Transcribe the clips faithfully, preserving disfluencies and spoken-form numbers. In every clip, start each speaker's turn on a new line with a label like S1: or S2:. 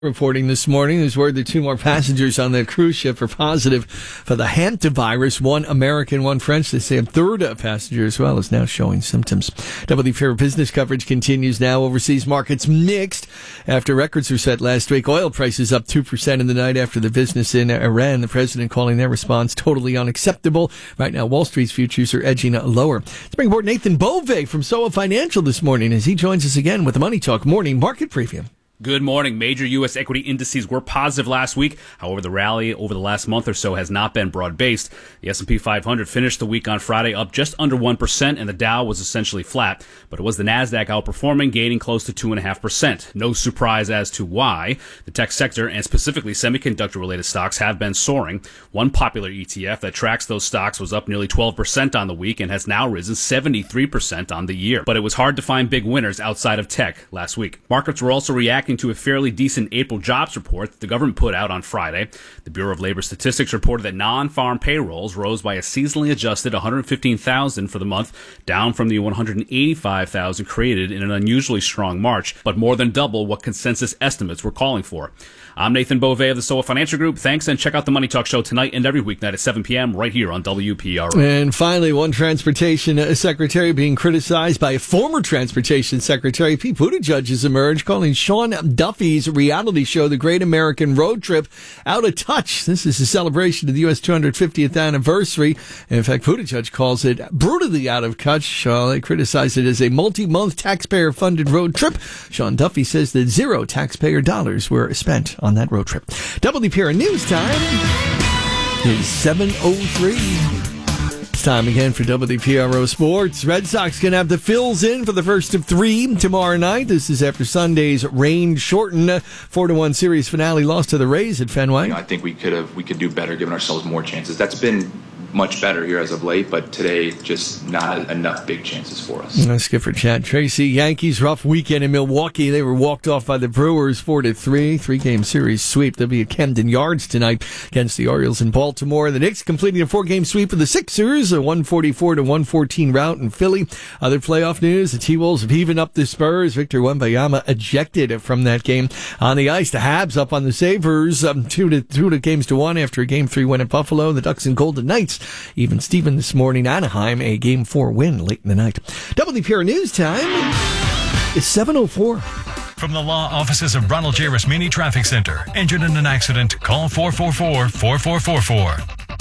S1: Reporting this morning, there's word that two more passengers on the cruise ship are positive for the hantavirus. One American, one French. They say a third passenger as well is now showing symptoms. W P R business coverage continues now. Overseas markets mixed after records were set last week. Oil prices up two percent in the night after the business in Iran. The president calling their response totally unacceptable. Right now, Wall Street's futures are edging lower. Let's bring aboard Nathan Bove from S O A Financial this morning as he joins us again with the Money Talk Morning Market Preview.
S2: Good morning. Major U S equity indices were positive last week. However, the rally over the last month or so has not been broad-based. The S and P five hundred finished the week on Friday up just under one percent, and the Dow was essentially flat. But it was the Nasdaq outperforming, gaining close to two point five percent. No surprise as to why. The tech sector, and specifically semiconductor-related stocks, have been soaring. One popular E T F that tracks those stocks was up nearly twelve percent on the week and has now risen seventy-three percent on the year. But it was hard to find big winners outside of tech last week. Markets were also reacting to a fairly decent April jobs report that the government put out on Friday. The Bureau of Labor Statistics reported that non-farm payrolls rose by a seasonally adjusted one hundred fifteen thousand for the month, down from the one hundred eighty-five thousand created in an unusually strong March, but more than double what consensus estimates were calling for. I'm Nathan Bove of the S O A Financial Group. Thanks, and check out the Money Talk Show tonight and every weeknight at seven p.m. right here on W P R O.
S1: And finally, one transportation secretary being criticized by a former transportation secretary. Pete Buttigieg has emerged, calling Sean Duffy's reality show, The Great American Road Trip, out of touch. This is a celebration of the U S two hundred fiftieth anniversary. In fact, Buttigieg calls it brutally out of touch. Uh, they criticize it as a multi-month taxpayer-funded road trip. Sean Duffy says that zero taxpayer dollars were spent on that road trip. W P R News Time is seven oh three. It's time again for W P R O Sports. Red Sox going to have the Phils in for the first of three tomorrow night. This is after Sunday's rain-shortened four to one series finale loss to the Rays at Fenway.
S3: You know, I think we could have we could do better, giving ourselves more chances. That's been much better here as of late, but today just not enough big chances for us.
S1: Uh, Skipper Chad Tracy. Yankees rough weekend in Milwaukee. They were walked off by the Brewers four to three. Three game series sweep. They'll be at Camden Yards tonight against the Orioles in Baltimore. The Knicks completing a four game sweep of the Sixers, a one forty-four to one fourteen rout in Philly. Other playoff news: the T-Wolves have even up the Spurs. Victor Wembanyama ejected from that game on the ice. The Habs up on the Sabres, um, two to two to games to one after a game three win at Buffalo. The Ducks and Golden Knights even Steven this morning. Anaheim, a game four win late in the night. W P R News Time is seven oh four.
S4: From the law offices of Ronald J. Rasmini Traffic Center. Injured in an accident? Call four four four, four four four four.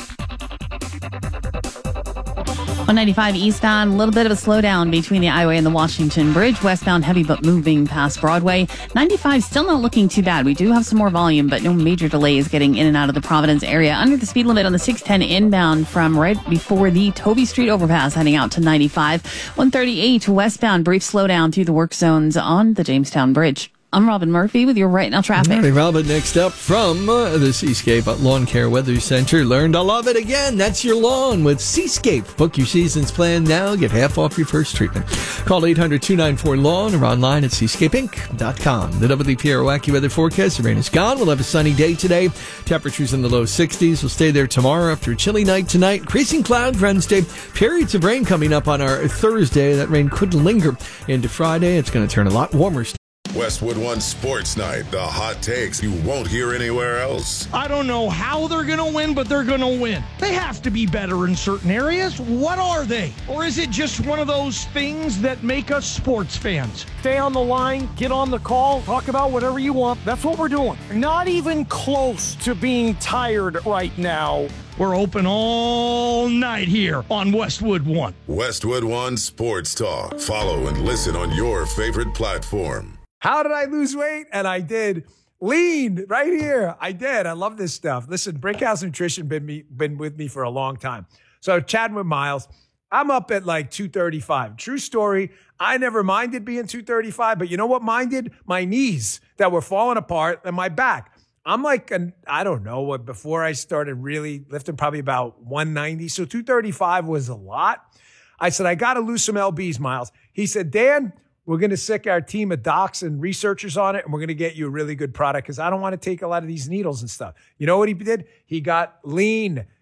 S5: one ninety-five eastbound, a little bit of a slowdown between the Highway and the Washington Bridge. Westbound heavy but moving past Broadway. ninety-five still not looking too bad. We do have some more volume, but no major delays getting in and out of the Providence area. Under the speed limit on the six ten inbound from right before the Tovey Street overpass heading out to ninety-five. one thirty-eight westbound, brief slowdown through the work zones on the Jamestown Bridge. I'm Robin Murphy with your Right Now traffic.
S1: All right, Robin, next up from uh, the Seascape Lawn Care Weather Center. Learn to love it again. That's your lawn with Seascape. Book your season's plan now. Get half off your first treatment. Call eight hundred, two nine four, lawn or online at seascape inc dot com. The W P R O AccuWeather forecast. The rain is gone. We'll have a sunny day today. Temperatures in the low sixties. We'll stay there tomorrow after a chilly night tonight. Increasing cloud Wednesday. Periods of rain coming up on our Thursday. That rain could linger into Friday. It's going to turn a lot warmer.
S6: Westwood One Sports Night. The hot takes you won't hear anywhere else.
S7: I don't know how they're going to win, but they're going to win. They have to be better in certain areas. What are they? Or is it just one of those things that make us sports fans? Stay on the line, get on the call, talk about whatever you want. That's what we're doing. Not even close to being tired right now. We're open all night here on Westwood One.
S6: Westwood One Sports Talk. Follow and listen on your favorite platform.
S8: How did I lose weight? And I did. Lean right here. I did. I love this stuff. Listen, Brinkhouse Nutrition been me been with me for a long time. So chatting with Miles, I'm up at like two thirty-five. True story. I never minded being two thirty-five, but you know what minded? My knees that were falling apart and my back. I'm like, an, I don't know what, before I started really lifting, probably about one ninety. So two thirty-five was a lot. I said, I got to lose some L Bs, Miles. He said, Dan, we're going to sick our team of docs and researchers on it, and we're going to get you a really good product because I don't want to take a lot of these needles and stuff. You know what he did? He got lean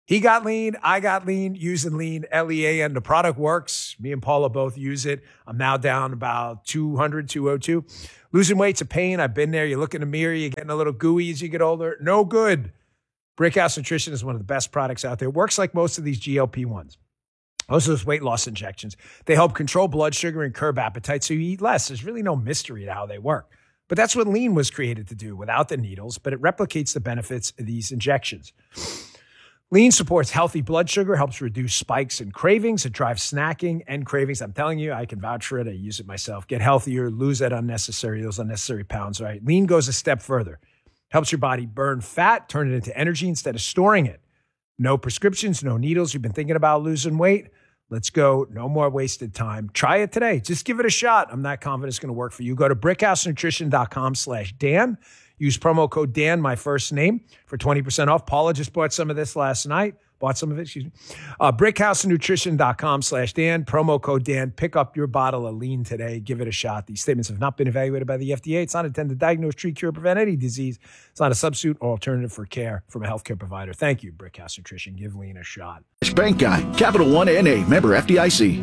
S8: He got lean. I got lean using lean, L E A N. The product works. Me and Paula both use it. I'm now down about two hundred, two oh two. Losing weight's a pain. I've been there. You look in the mirror, you're getting a little gooey as you get older. No good. Brickhouse Nutrition is one of the best products out there. It works like most of these G L P ones. Most of those weight loss injections. They help control blood sugar and curb appetite so you eat less. There's really no mystery to how they work. But that's what lean was created to do without the needles, but it replicates the benefits of these injections. Lean supports healthy blood sugar, helps reduce spikes and cravings. It drives snacking and cravings. I'm telling you, I can vouch for it. I use it myself. Get healthier, lose that unnecessary, those unnecessary pounds, right? Lean goes a step further. Helps your body burn fat, turn it into energy instead of storing it. No prescriptions, no needles. You've been thinking about losing weight? Let's go. No more wasted time. Try it today. Just give it a shot. I'm not confident it's going to work for you. Go to brickhousenutrition.com slash Dan. Use promo code Dan, my first name, for twenty percent off. Paula just bought some of this last night. Bought some of it, excuse me. Uh, brickhousenutrition.com slash Dan. Promo code Dan. Pick up your bottle of lean today. Give it a shot. These statements have not been evaluated by the F D A. It's not intended to diagnose, treat, cure, prevent any disease. It's not a substitute or alternative for care from a healthcare provider. Thank you, Brickhouse Nutrition. Give lean a shot.
S9: Bank Guy, Capital One N A, member F D I C.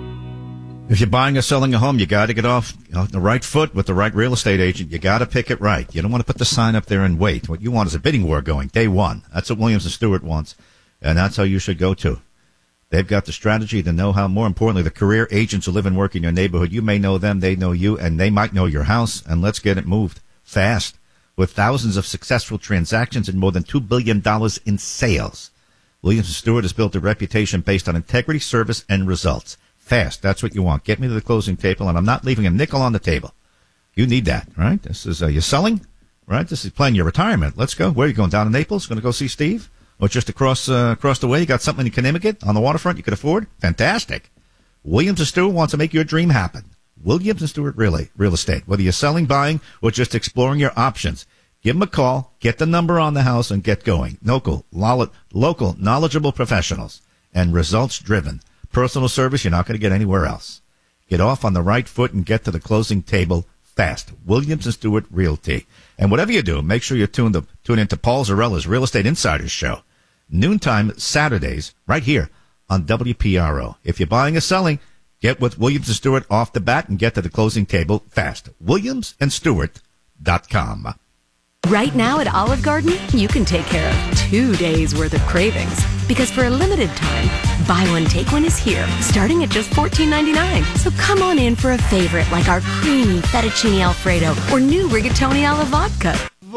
S10: If you're buying or selling a home, you got to get off you know, the right foot with the right real estate agent. You got to pick it right. You don't want to put the sign up there and wait. What you want is a bidding war going day one. That's what Williams and Stewart wants, and that's how you should go to. They've got the strategy, the know-how, more importantly, the career agents who live and work in your neighborhood. You may know them, they know you, and they might know your house, and let's get it moved fast. With thousands of successful transactions and more than two billion dollars in sales, Williams and Stewart has built a reputation based on integrity, service, and results. Fast. That's what you want. Get me to the closing table, and I'm not leaving a nickel on the table. You need that, right? This is, uh, you're selling, right? This is planning your retirement. Let's go. Where are you going? Down to Naples? Going to go see Steve? Or just across, uh, across the way? You got something in Connecticut on the waterfront you could afford? Fantastic. Williams and Stewart wants to make your dream happen. Williams and Stewart Real, Real Estate. Whether you're selling, buying, or just exploring your options, give them a call, get the number on the house, and get going. Local, local, knowledgeable professionals, and results-driven. Personal service you're not going to get anywhere else. Get off on the right foot and get to the closing table fast. Williams and Stewart Realty. And whatever you do, make sure you tune, the, tune into Paul Zarella's Real Estate Insiders Show. Noontime Saturdays, right here on W P R O. If you're buying or selling, get with Williams and Stewart off the bat and get to the closing table fast. williams and stewart dot com.
S11: Right now at Olive Garden, you can take care of two days' worth of cravings. Because for a limited time, buy one, take one is here, starting at just fourteen ninety-nine. So come on in for a favorite like our creamy fettuccine Alfredo or new rigatoni alla vodka.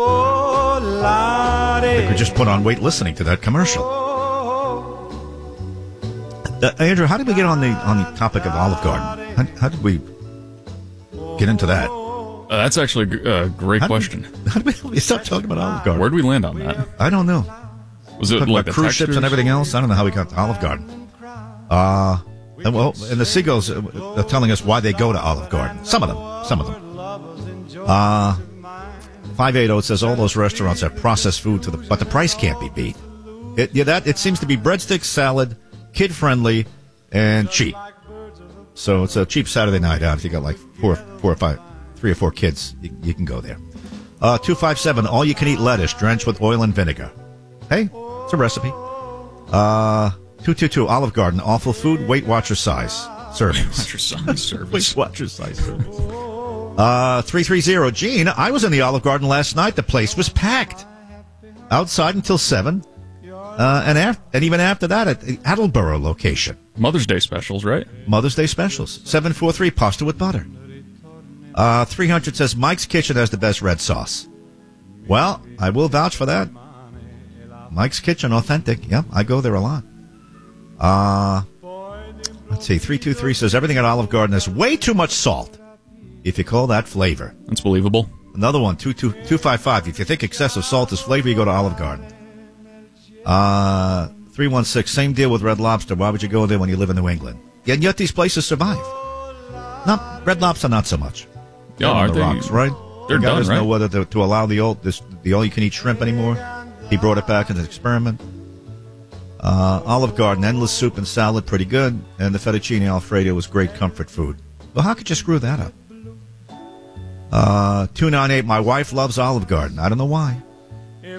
S10: They could just put on weight listening to that commercial. Uh, Andrew, how did we get on the on the topic of Olive Garden? How, how did we get into that?
S12: Uh, that's actually a uh, great
S10: how
S12: question.
S10: Did we, how did we, we start talking about Olive Garden?
S12: Where did we land on that?
S10: I don't know.
S12: Was it
S10: talking
S12: like
S10: about
S12: the
S10: cruise
S12: textures?
S10: ships and everything else? I don't know how we got to Olive Garden. Uh, and well, and the Seagulls are telling us why they go to Olive Garden. Some of them. Some of them. Uh, five eighty says all those restaurants have processed food, to the, but the price can't be beat. It, yeah, that it seems to be breadsticks, salad, kid-friendly, and cheap. So it's a cheap Saturday night out. If you got like four, four or five, three or four kids, you, you can go there. Uh, two five seven, all you can eat lettuce drenched with oil and vinegar. Hey, it's a recipe. Uh, two two two, Olive Garden, awful food, Weight Watcher size servings.
S12: Weight Watcher size service.
S10: Weight Watcher size service. Uh, three three zero, Gene, I was in the Olive Garden last night. The place was packed. Outside until seven. Uh, and, af- and even after that at the Attleboro location.
S12: Mother's Day specials, right?
S10: Mother's Day specials. seven four three, pasta with butter. Uh, three hundred says Mike's Kitchen has the best red sauce. Well, I will vouch for that. Mike's Kitchen, authentic. Yep, I go there a lot. Uh, let's see. three two three says everything at Olive Garden has way too much salt, if you call that flavor.
S12: That's believable.
S10: Another one, two two two five five. If you think excessive salt is flavor, you go to Olive Garden. Uh, three one six, same deal with Red Lobster. Why would you go there when you live in New England? And yet these places survive. Not Red Lobster, not so much.
S12: Yeah, aren't
S10: the
S12: they?
S10: Rocks, right?
S12: They're
S10: the guy
S12: done,
S10: doesn't
S12: right?
S10: know whether to, to allow the old this the all-you-can-eat shrimp anymore. He brought it back as an experiment. Uh, Olive Garden, endless soup and salad, pretty good. And the fettuccine Alfredo was great comfort food. Well, how could you screw that up? Uh, two nine eight, my wife loves Olive Garden. I don't know why.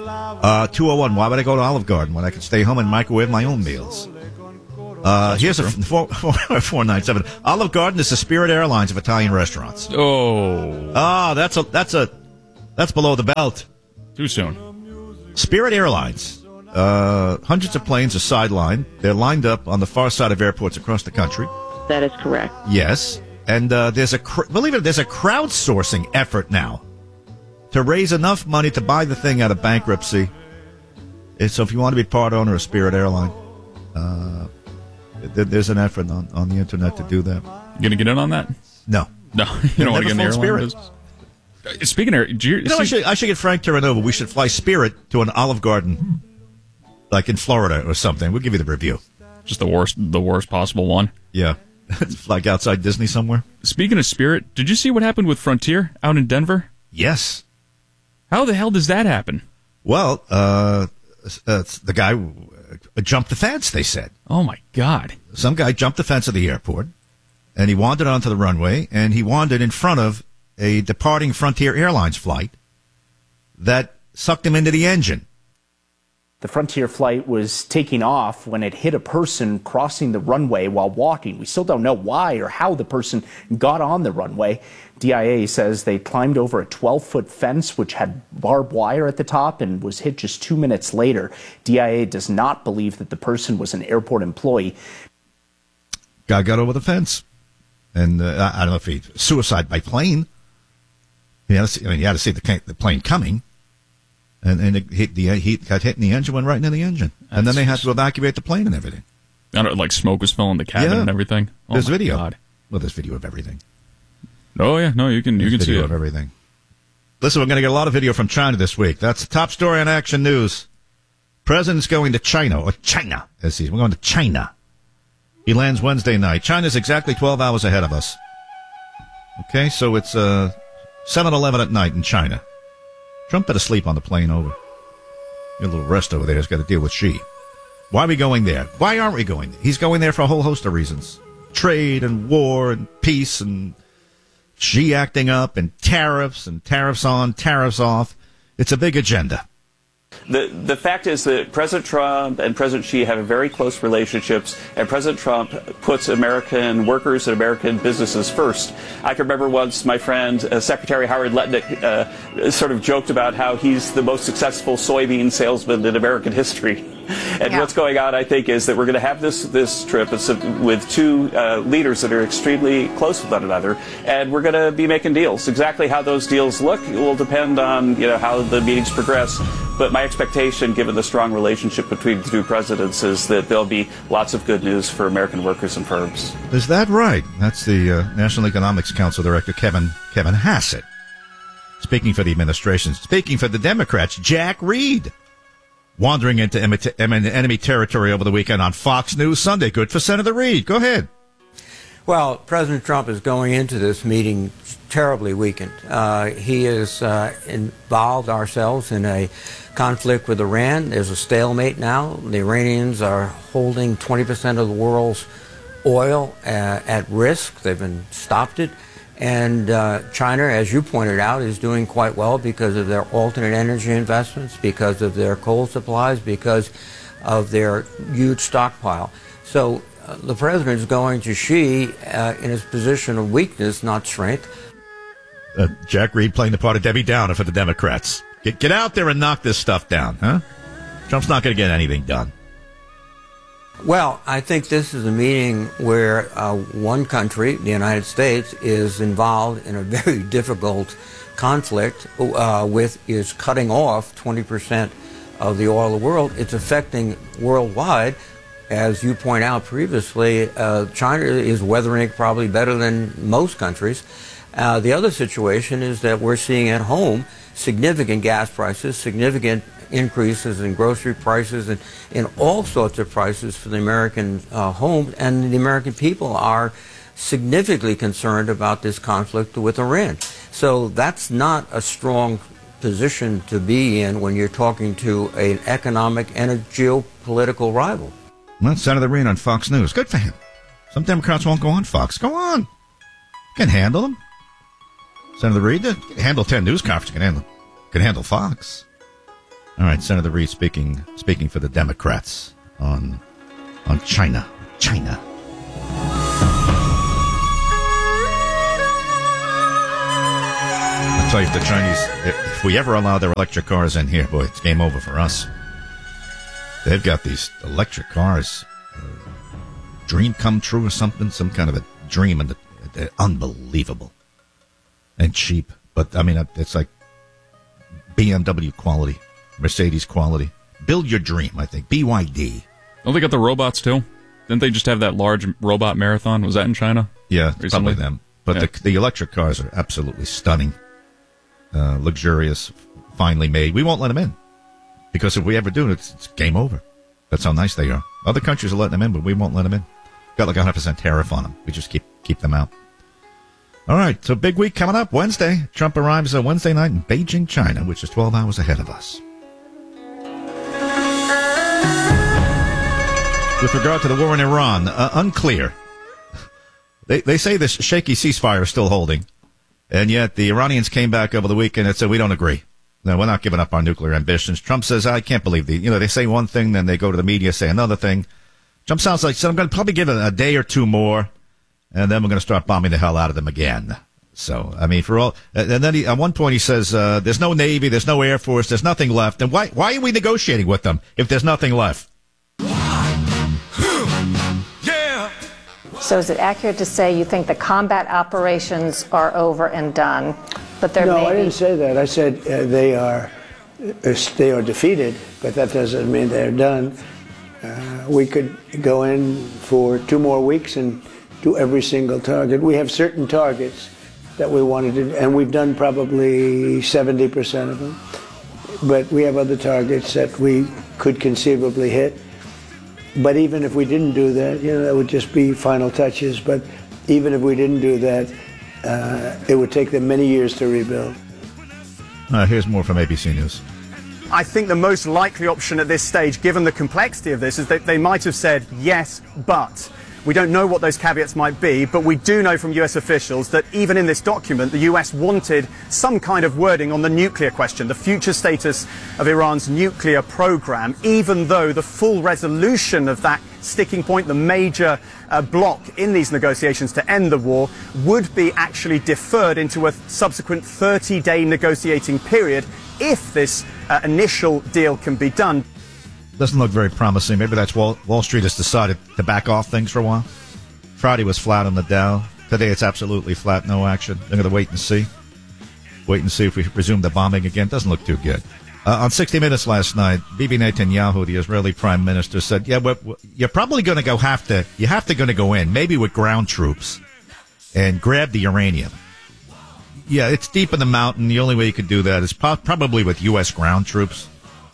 S10: Uh, two oh one, why would I go to Olive Garden when I can stay home and microwave my own meals? Uh, here's a four, four, four nine seven. Olive Garden is the Spirit Airlines of Italian restaurants.
S12: Oh.
S10: Ah, that's a, that's a, that's below the belt.
S12: Too soon.
S10: Spirit Airlines. Uh, hundreds of planes are sidelined. They're lined up on the far side of airports across the country.
S13: That is correct.
S10: Yes. And uh, there's a, cr- believe it, there's a crowdsourcing effort now to raise enough money to buy the thing out of bankruptcy. And so if you want to be part owner of Spirit Airline, uh, th- there's an effort on, on the internet to do that.
S12: You going to get in on that?
S10: No.
S12: No, you don't want to get in the airline
S10: Spirit.
S12: business? Uh, Speaking of, do you,
S10: You know, I should, I should get Frank Terranova. We should fly Spirit to an Olive Garden, like in Florida or something. We'll give you the review.
S12: Just the worst, the worst possible one.
S10: Yeah. Like outside Disney somewhere.
S12: Speaking of Spirit, did you see what happened with Frontier out in Denver?
S10: Yes.
S12: How the hell does that happen?
S10: Well, uh, uh, the guy uh, jumped the fence, they said.
S12: Oh, my God.
S10: Some guy jumped the fence of the airport, and he wandered onto the runway, and he wandered in front of a departing Frontier Airlines flight that sucked him into the engine.
S14: The Frontier flight was taking off when it hit a person crossing the runway while walking. We still don't know why or how the person got on the runway. D I A says they climbed over a twelve-foot fence, which had barbed wire at the top, and was hit just two minutes later. D I A does not believe that the person was an airport employee.
S10: Guy got over the fence. And uh, I don't know if he suicide by plane. He had to see, I mean, he had to see the, the plane coming. And, and it hit the, he got hit in the engine, went right into the engine. That's and then they had to evacuate the plane and everything.
S12: I don't, like smoke was filling the cabin
S10: yeah.
S12: and everything. Oh,
S10: there's
S12: my
S10: video.
S12: God.
S10: Well, there's video of everything.
S12: Oh, yeah. No, you can, you
S10: there's
S12: can see
S10: video
S12: it.
S10: of everything. Listen, we're going to get a lot of video from China this week. That's the top story on Action News. President's going to China, or China, as he's, we're going to China. He lands Wednesday night. China's exactly twelve hours ahead of us. Okay, so it's uh, seven eleven at night in China. Trump better sleep on the plane over. Get a little rest over there. He's got to deal with Xi. Why are we going there? Why aren't we going there? He's going there for a whole host of reasons. Trade and war and peace and Xi acting up and tariffs and tariffs on, tariffs off. It's a big agenda.
S15: The the fact is that President Trump and President Xi have very close relationships, and President Trump puts American workers and American businesses first. I can remember once my friend uh, Secretary Howard Lutnick uh, sort of joked about how he's the most successful soybean salesman in American history. And yeah. what's going on, I think, is that we're going to have this this trip with two uh, leaders that are extremely close with one another, and we're going to be making deals. Exactly how those deals look will depend on you know how the meetings progress. But my expectation, given the strong relationship between the two presidents, is that there'll be lots of good news for American workers and firms.
S10: Is that right? That's the uh, National Economics Council Director, Kevin Kevin Hassett. Speaking for the administration, speaking for the Democrats, Jack Reed. Wandering into enemy territory over the weekend on Fox News Sunday. Good for Senator Reed. Go ahead.
S16: Well, President Trump is going into this meeting terribly weakened. Uh, he has uh, involved ourselves in a conflict with Iran. There's a stalemate now. The Iranians are holding twenty percent of the world's oil uh, at risk. They've been stopped it. And uh, China, as you pointed out, is doing quite well because of their alternate energy investments, because of their coal supplies, because of their huge stockpile. So uh, the president is going to Xi uh, in his position of weakness, not strength.
S10: Uh, Jack Reed playing the part of Debbie Downer for the Democrats. Get, get out there and knock this stuff down, huh? Trump's not going to get anything done.
S16: Well, I think this is a meeting where uh, one country, the United States, is involved in a very difficult conflict uh, with is cutting off twenty percent of the oil of the world. It's affecting worldwide. As you point out previously, uh, China is weathering it probably better than most countries. Uh, the other situation is that we're seeing at home significant gas prices, significant increases in grocery prices and in all sorts of prices for the American uh, homes, and the American people are significantly concerned about this conflict with Iran. So that's not a strong position to be in when you're talking to an economic and a geopolitical rival.
S10: Well, Senator Reed on Fox News. Good for him. Some Democrats won't go on Fox. Go on. You can handle them. Senator Reed can handle ten news conferences. Can handle, can handle Fox. All right, Senator Reid speaking speaking for the Democrats on on China. China. I'll tell you, if the Chinese, if we ever allow their electric cars in here, boy, it's game over for us. They've got these electric cars, uh, dream come true or something, some kind of a dream, and they're unbelievable and cheap. But I mean, it's like B M W quality, Mercedes quality. Build your dream, I think. B Y D.
S12: Oh, they got the robots too. Didn't they just have that large robot marathon? Was that in China?
S10: Yeah,
S12: recently?
S10: Probably them. But
S12: yeah.
S10: the, the electric cars are absolutely stunning, uh, luxurious, finely made. We won't let them in because if we ever do, it's, it's game over. That's how nice they are. Other countries are letting them in, but we won't let them in. Got like a one hundred percent tariff on them. We just keep keep them out. All right, so big week coming up Wednesday. Trump arrives on Wednesday night in Beijing, China, which is twelve hours ahead of us. With regard to the war in Iran, uh, unclear. They they say this shaky ceasefire is still holding, and yet the Iranians came back over the weekend and said, we don't agree. No, we're not giving up our nuclear ambitions. Trump says, I can't believe the, you know, they say one thing, then they go to the media, say another thing. Trump sounds like, so I'm going to probably give it a day or two more, and then we're going to start bombing the hell out of them again. So, I mean, for all, and then he, at one point he says, uh, there's no Navy, there's no Air Force, there's nothing left. And why, why are we negotiating with them if there's nothing left?
S13: So is it accurate to say you think the combat operations are over and done, but there
S17: no,
S13: may
S17: I
S13: be...
S17: didn't say that. I said uh, they are uh, they are defeated, but that doesn't mean they're done. Uh, we could go in for two more weeks and do every single target. We have certain targets that we wanted to, and we've done probably seventy percent of them. But we have other targets that we could conceivably hit. But even if we didn't do that, you know, that would just be final touches. But even if we didn't do that, uh, it would take them many years to rebuild.
S10: Uh, here's more from A B C News.
S18: I think the most likely option at this stage, given the complexity of this, is that they might have said yes, but. We don't know what those caveats might be, but we do know from U S officials that even in this document, the U S wanted some kind of wording on the nuclear question, the future status of Iran's nuclear program, even though the full resolution of that sticking point, the major uh, block in these negotiations to end the war, would be actually deferred into a subsequent thirty-day negotiating period if this uh, initial deal can be done.
S10: Doesn't look very promising. Maybe that's Wall, Wall Street has decided to back off things for a while. Friday was flat on the Dow. Today it's absolutely flat, no action. They're going to wait and see. Wait and see if we resume the bombing again. Doesn't look too good. Uh, on sixty minutes last night, Bibi Netanyahu, the Israeli prime minister, said, yeah, we're, we're, you're probably going to go have to, you have to going to go in, maybe with ground troops, and grab the uranium. Yeah, it's deep in the mountain. The only way you could do that is po- probably with U S ground troops.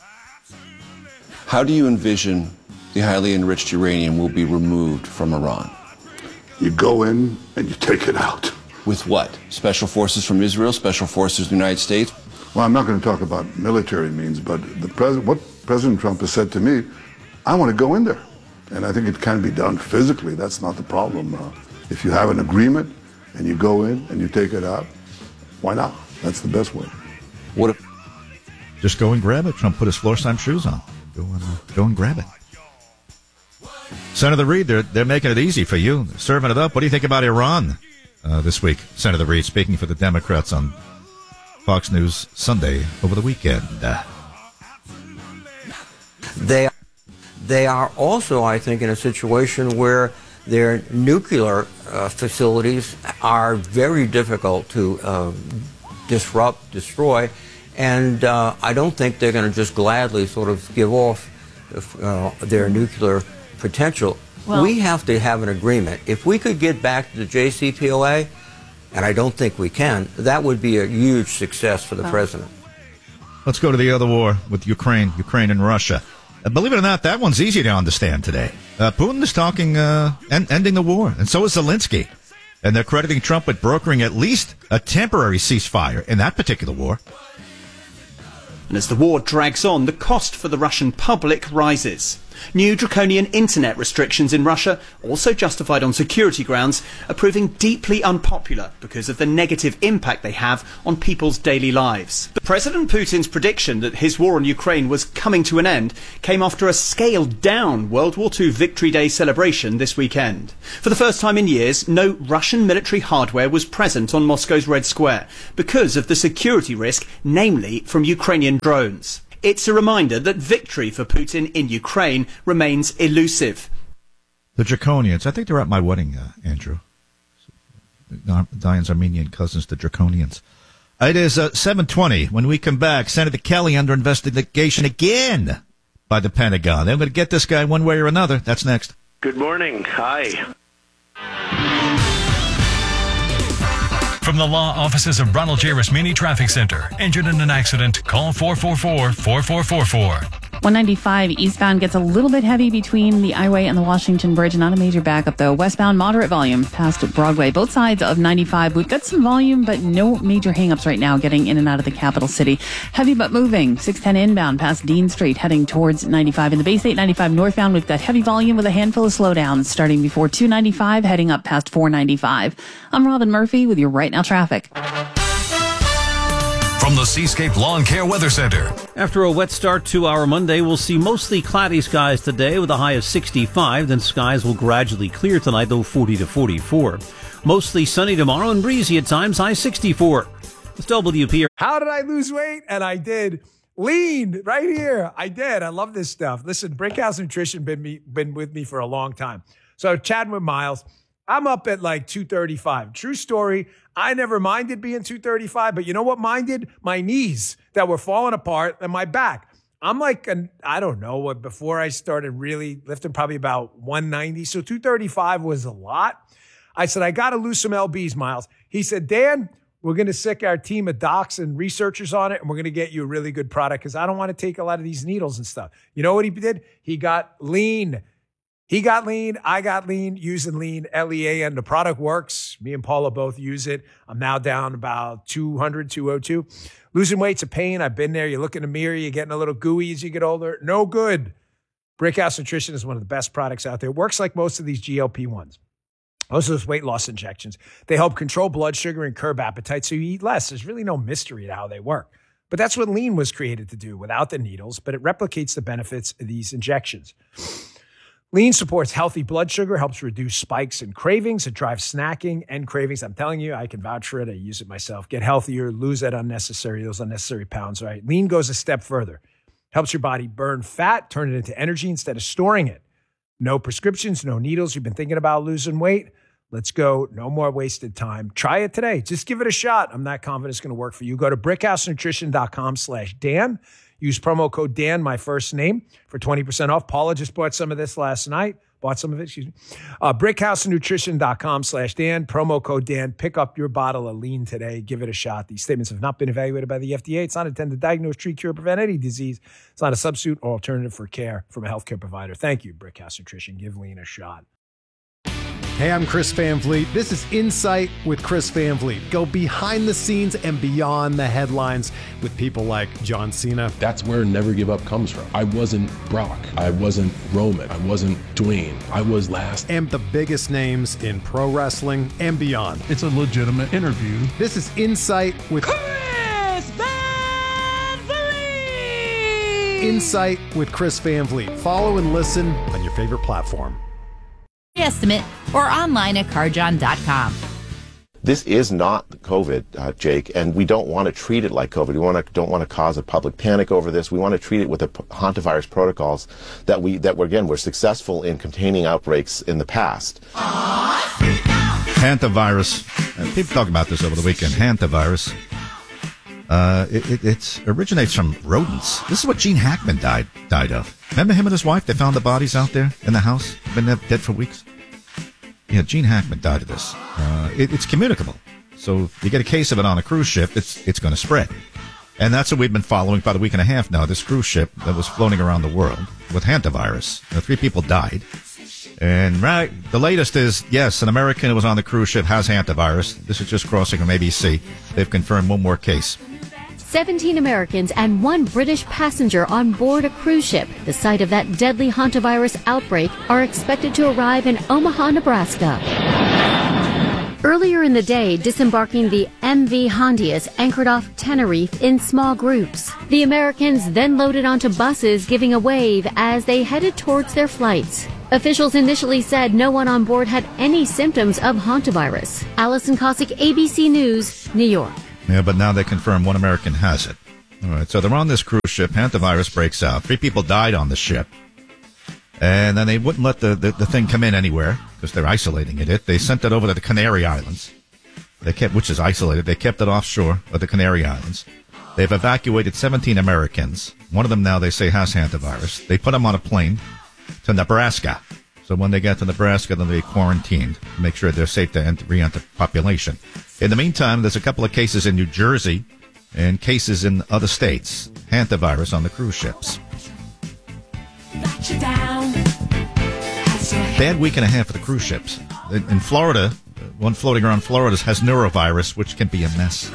S19: How do you envision the highly enriched uranium will be removed from Iran?
S20: You go in and you take it out.
S19: With what? Special forces from Israel? Special forces from the United States?
S20: Well, I'm not going to talk about military means, but the pres- what President Trump has said to me, I want to go in there. And I think it can be done physically. That's not the problem. Uh, if you have an agreement and you go in and you take it out, why not? That's the best way.
S19: What if...
S10: Just go and grab it. Trump put his floor-time shoes on. Go and, uh, go and grab it. Senator Reid, they're, they're making it easy for you. They're serving it up. What do you think about Iran uh, this week? Senator Reid speaking for the Democrats on Fox News Sunday over the weekend. Uh,
S16: They, they are also, I think, in a situation where their nuclear uh, facilities are very difficult to uh, disrupt, destroy. And uh, I don't think they're going to just gladly sort of give off uh, their nuclear potential.
S5: Well,
S16: we have to have an agreement. If we could get back to the J C P O A, and I don't think we can, that would be a huge success for the
S5: well.
S16: president.
S10: let's go to the other war with Ukraine, Ukraine and Russia. Uh, believe it or not, that one's easy to understand today. Uh, Putin is talking uh, en- ending the war, and so is Zelensky. And they're crediting Trump with brokering at least a temporary ceasefire in that particular war.
S21: And as the war drags on, the cost for the Russian public rises. New draconian internet restrictions in Russia, also justified on security grounds, are proving deeply unpopular because of the negative impact they have on people's daily lives. But President Putin's prediction that his war on Ukraine was coming to an end came after a scaled-down World War Two Victory Day celebration this weekend. For the first time in years, no Russian military hardware was present on Moscow's Red Square because of the security risk, namely from Ukrainian drones. It's a reminder that victory for Putin in Ukraine remains elusive.
S10: The Draconians, I think they're at my wedding, uh, Andrew. Diane's Armenian cousins, the Draconians. It is uh, seven twenty. When we come back, Senator Kelly under investigation again by the Pentagon. They're going to get this guy one way or another. That's next.
S22: Good morning. Hi.
S4: From the law offices of Ronald J. Rasmini Traffic Center. Injured in an accident? Call four four four, four four four four.
S5: one ninety-five eastbound gets a little bit heavy between the I-Way and the Washington Bridge. Not a major backup, though. Westbound, moderate volume past Broadway. Both sides of ninety-five. We've got some volume, but no major hangups right now getting in and out of the capital city. Heavy but moving. six ten inbound past Dean Street, heading towards ninety-five. In the Bay State ninety-five northbound, we've got heavy volume with a handful of slowdowns starting before two ninety-five, heading up past four ninety-five. I'm Robin Murphy with your Right Now traffic.
S4: From the Seascape Lawn Care Weather Center.
S23: After a wet start to our Monday, we'll see mostly cloudy skies today with a high of sixty-five. Then skies will gradually clear tonight, though forty to forty-four. Mostly sunny tomorrow and breezy at times, high sixty-four. It's W P R.
S8: How did I lose weight? And I did. Lean right here. I did. I love this stuff. Listen, Brickhouse Nutrition been me, been with me for a long time. So chatting with Miles, I'm up at like two thirty-five. True story. I never minded being two thirty-five, but you know what minded? My knees that were falling apart and my back. I'm like, an, I don't know what, before I started really lifting, probably about one ninety. So two thirty-five was a lot. I said, I got to lose some L Bs, Miles. He said, Dan, we're going to sick our team of docs and researchers on it, and we're going to get you a really good product because I don't want to take a lot of these needles and stuff. You know what he did? He got lean. He got lean. I got lean using lean, L E A N. The product works. Me and Paula both use it. I'm now down about two hundred, two oh two. Losing weight's a pain. I've been there. You look in the mirror, you're getting a little gooey as you get older. No good. Brickhouse Nutrition is one of the best products out there. It works like most of these G L P ones. Most of those weight loss injections. They help control blood sugar and curb appetite so you eat less. There's really no mystery to how they work. But that's what lean was created to do without the needles, but it replicates the benefits of these injections. Lean supports healthy blood sugar, helps reduce spikes and cravings. It drives snacking and cravings. I'm telling you, I can vouch for it. I use it myself. Get healthier, lose that unnecessary, those unnecessary pounds, right? Lean goes a step further. Helps your body burn fat, turn it into energy instead of storing it. No prescriptions, no needles. You've been thinking about losing weight? Let's go. No more wasted time. Try it today. Just give it a shot. I'm not confident it's going to work for you. Go to brickhousenutrition.com slash Dan. Use promo code Dan, my first name, for twenty percent off. Paula just bought some of this last night. Bought some of it, excuse me. Uh, brickhousenutrition.com slash Dan. Promo code Dan. Pick up your bottle of lean today. Give it a shot. These statements have not been evaluated by the F D A. It's not intended to diagnose, treat, cure, prevent any disease. It's not a substitute or alternative for care from a healthcare provider. Thank you, Brickhouse Nutrition. Give lean a shot.
S24: Hey, I'm Chris Van Vliet. This is Insight with Chris Van Vliet. Go behind the scenes and beyond the headlines with people like John Cena.
S25: That's where Never Give Up comes from. I wasn't Brock. I wasn't Roman. I wasn't Dwayne. I was last.
S24: And the biggest names in pro wrestling and beyond.
S26: It's a legitimate interview.
S24: This is Insight with
S27: Chris Van Vliet.
S24: Insight with Chris Van Vliet. Follow and listen on your favorite platform.
S28: Estimate or online at carjohn dot com.
S29: This is not COVID, uh, Jake, and we don't want to treat it like COVID. We want to, don't want to cause a public panic over this. We want to treat it with the hantavirus protocols that we that we're, again, we're successful in containing outbreaks in the past.
S10: Hantavirus. Uh, people talk about this over the weekend. Hantavirus. Uh, it, it it's, originates from rodents. This is what Gene Hackman died died of. Remember him and his wife? They found the bodies out there in the house. Been dead for weeks. Yeah, Gene Hackman died of this. Uh, it, it's communicable. So if you get a case of it on a cruise ship, it's it's going to spread. And that's what we've been following for about a week and a half now, this cruise ship that was floating around the world with hantavirus. You know, three people died. And right, the latest is, yes, an American who was on the cruise ship has hantavirus. This is just crossing from A B C. They've confirmed one more case.
S1: seventeen Americans and one British passenger on board a cruise ship, the site of that deadly hantavirus outbreak, are expected to arrive in Omaha, Nebraska. Earlier in the day, disembarking the M V Hondias anchored off Tenerife in small groups. The Americans then loaded onto buses, giving a wave as they headed towards their flights. Officials initially said no one on board had any symptoms of hantavirus. Allison Cossack, A B C News, New York.
S10: Yeah, but now they confirm one American has it. All right, so they're on this cruise ship. Hantavirus breaks out. Three people died on the ship. And then they wouldn't let the, the, the thing come in anywhere because they're isolating it. They sent it over to the Canary Islands, They kept, which is isolated. They kept it offshore of the Canary Islands. They've evacuated seventeen Americans. One of them now they say has hantavirus. They put them on a plane to Nebraska. So when they get to Nebraska, then they quarantined to make sure they're safe to enter, re-enter population. In the meantime, there's a couple of cases in New Jersey and cases in other states. Hantavirus on the cruise ships. Bad week and a half for the cruise ships. In, in Florida, one floating around Florida has norovirus, which can be a mess.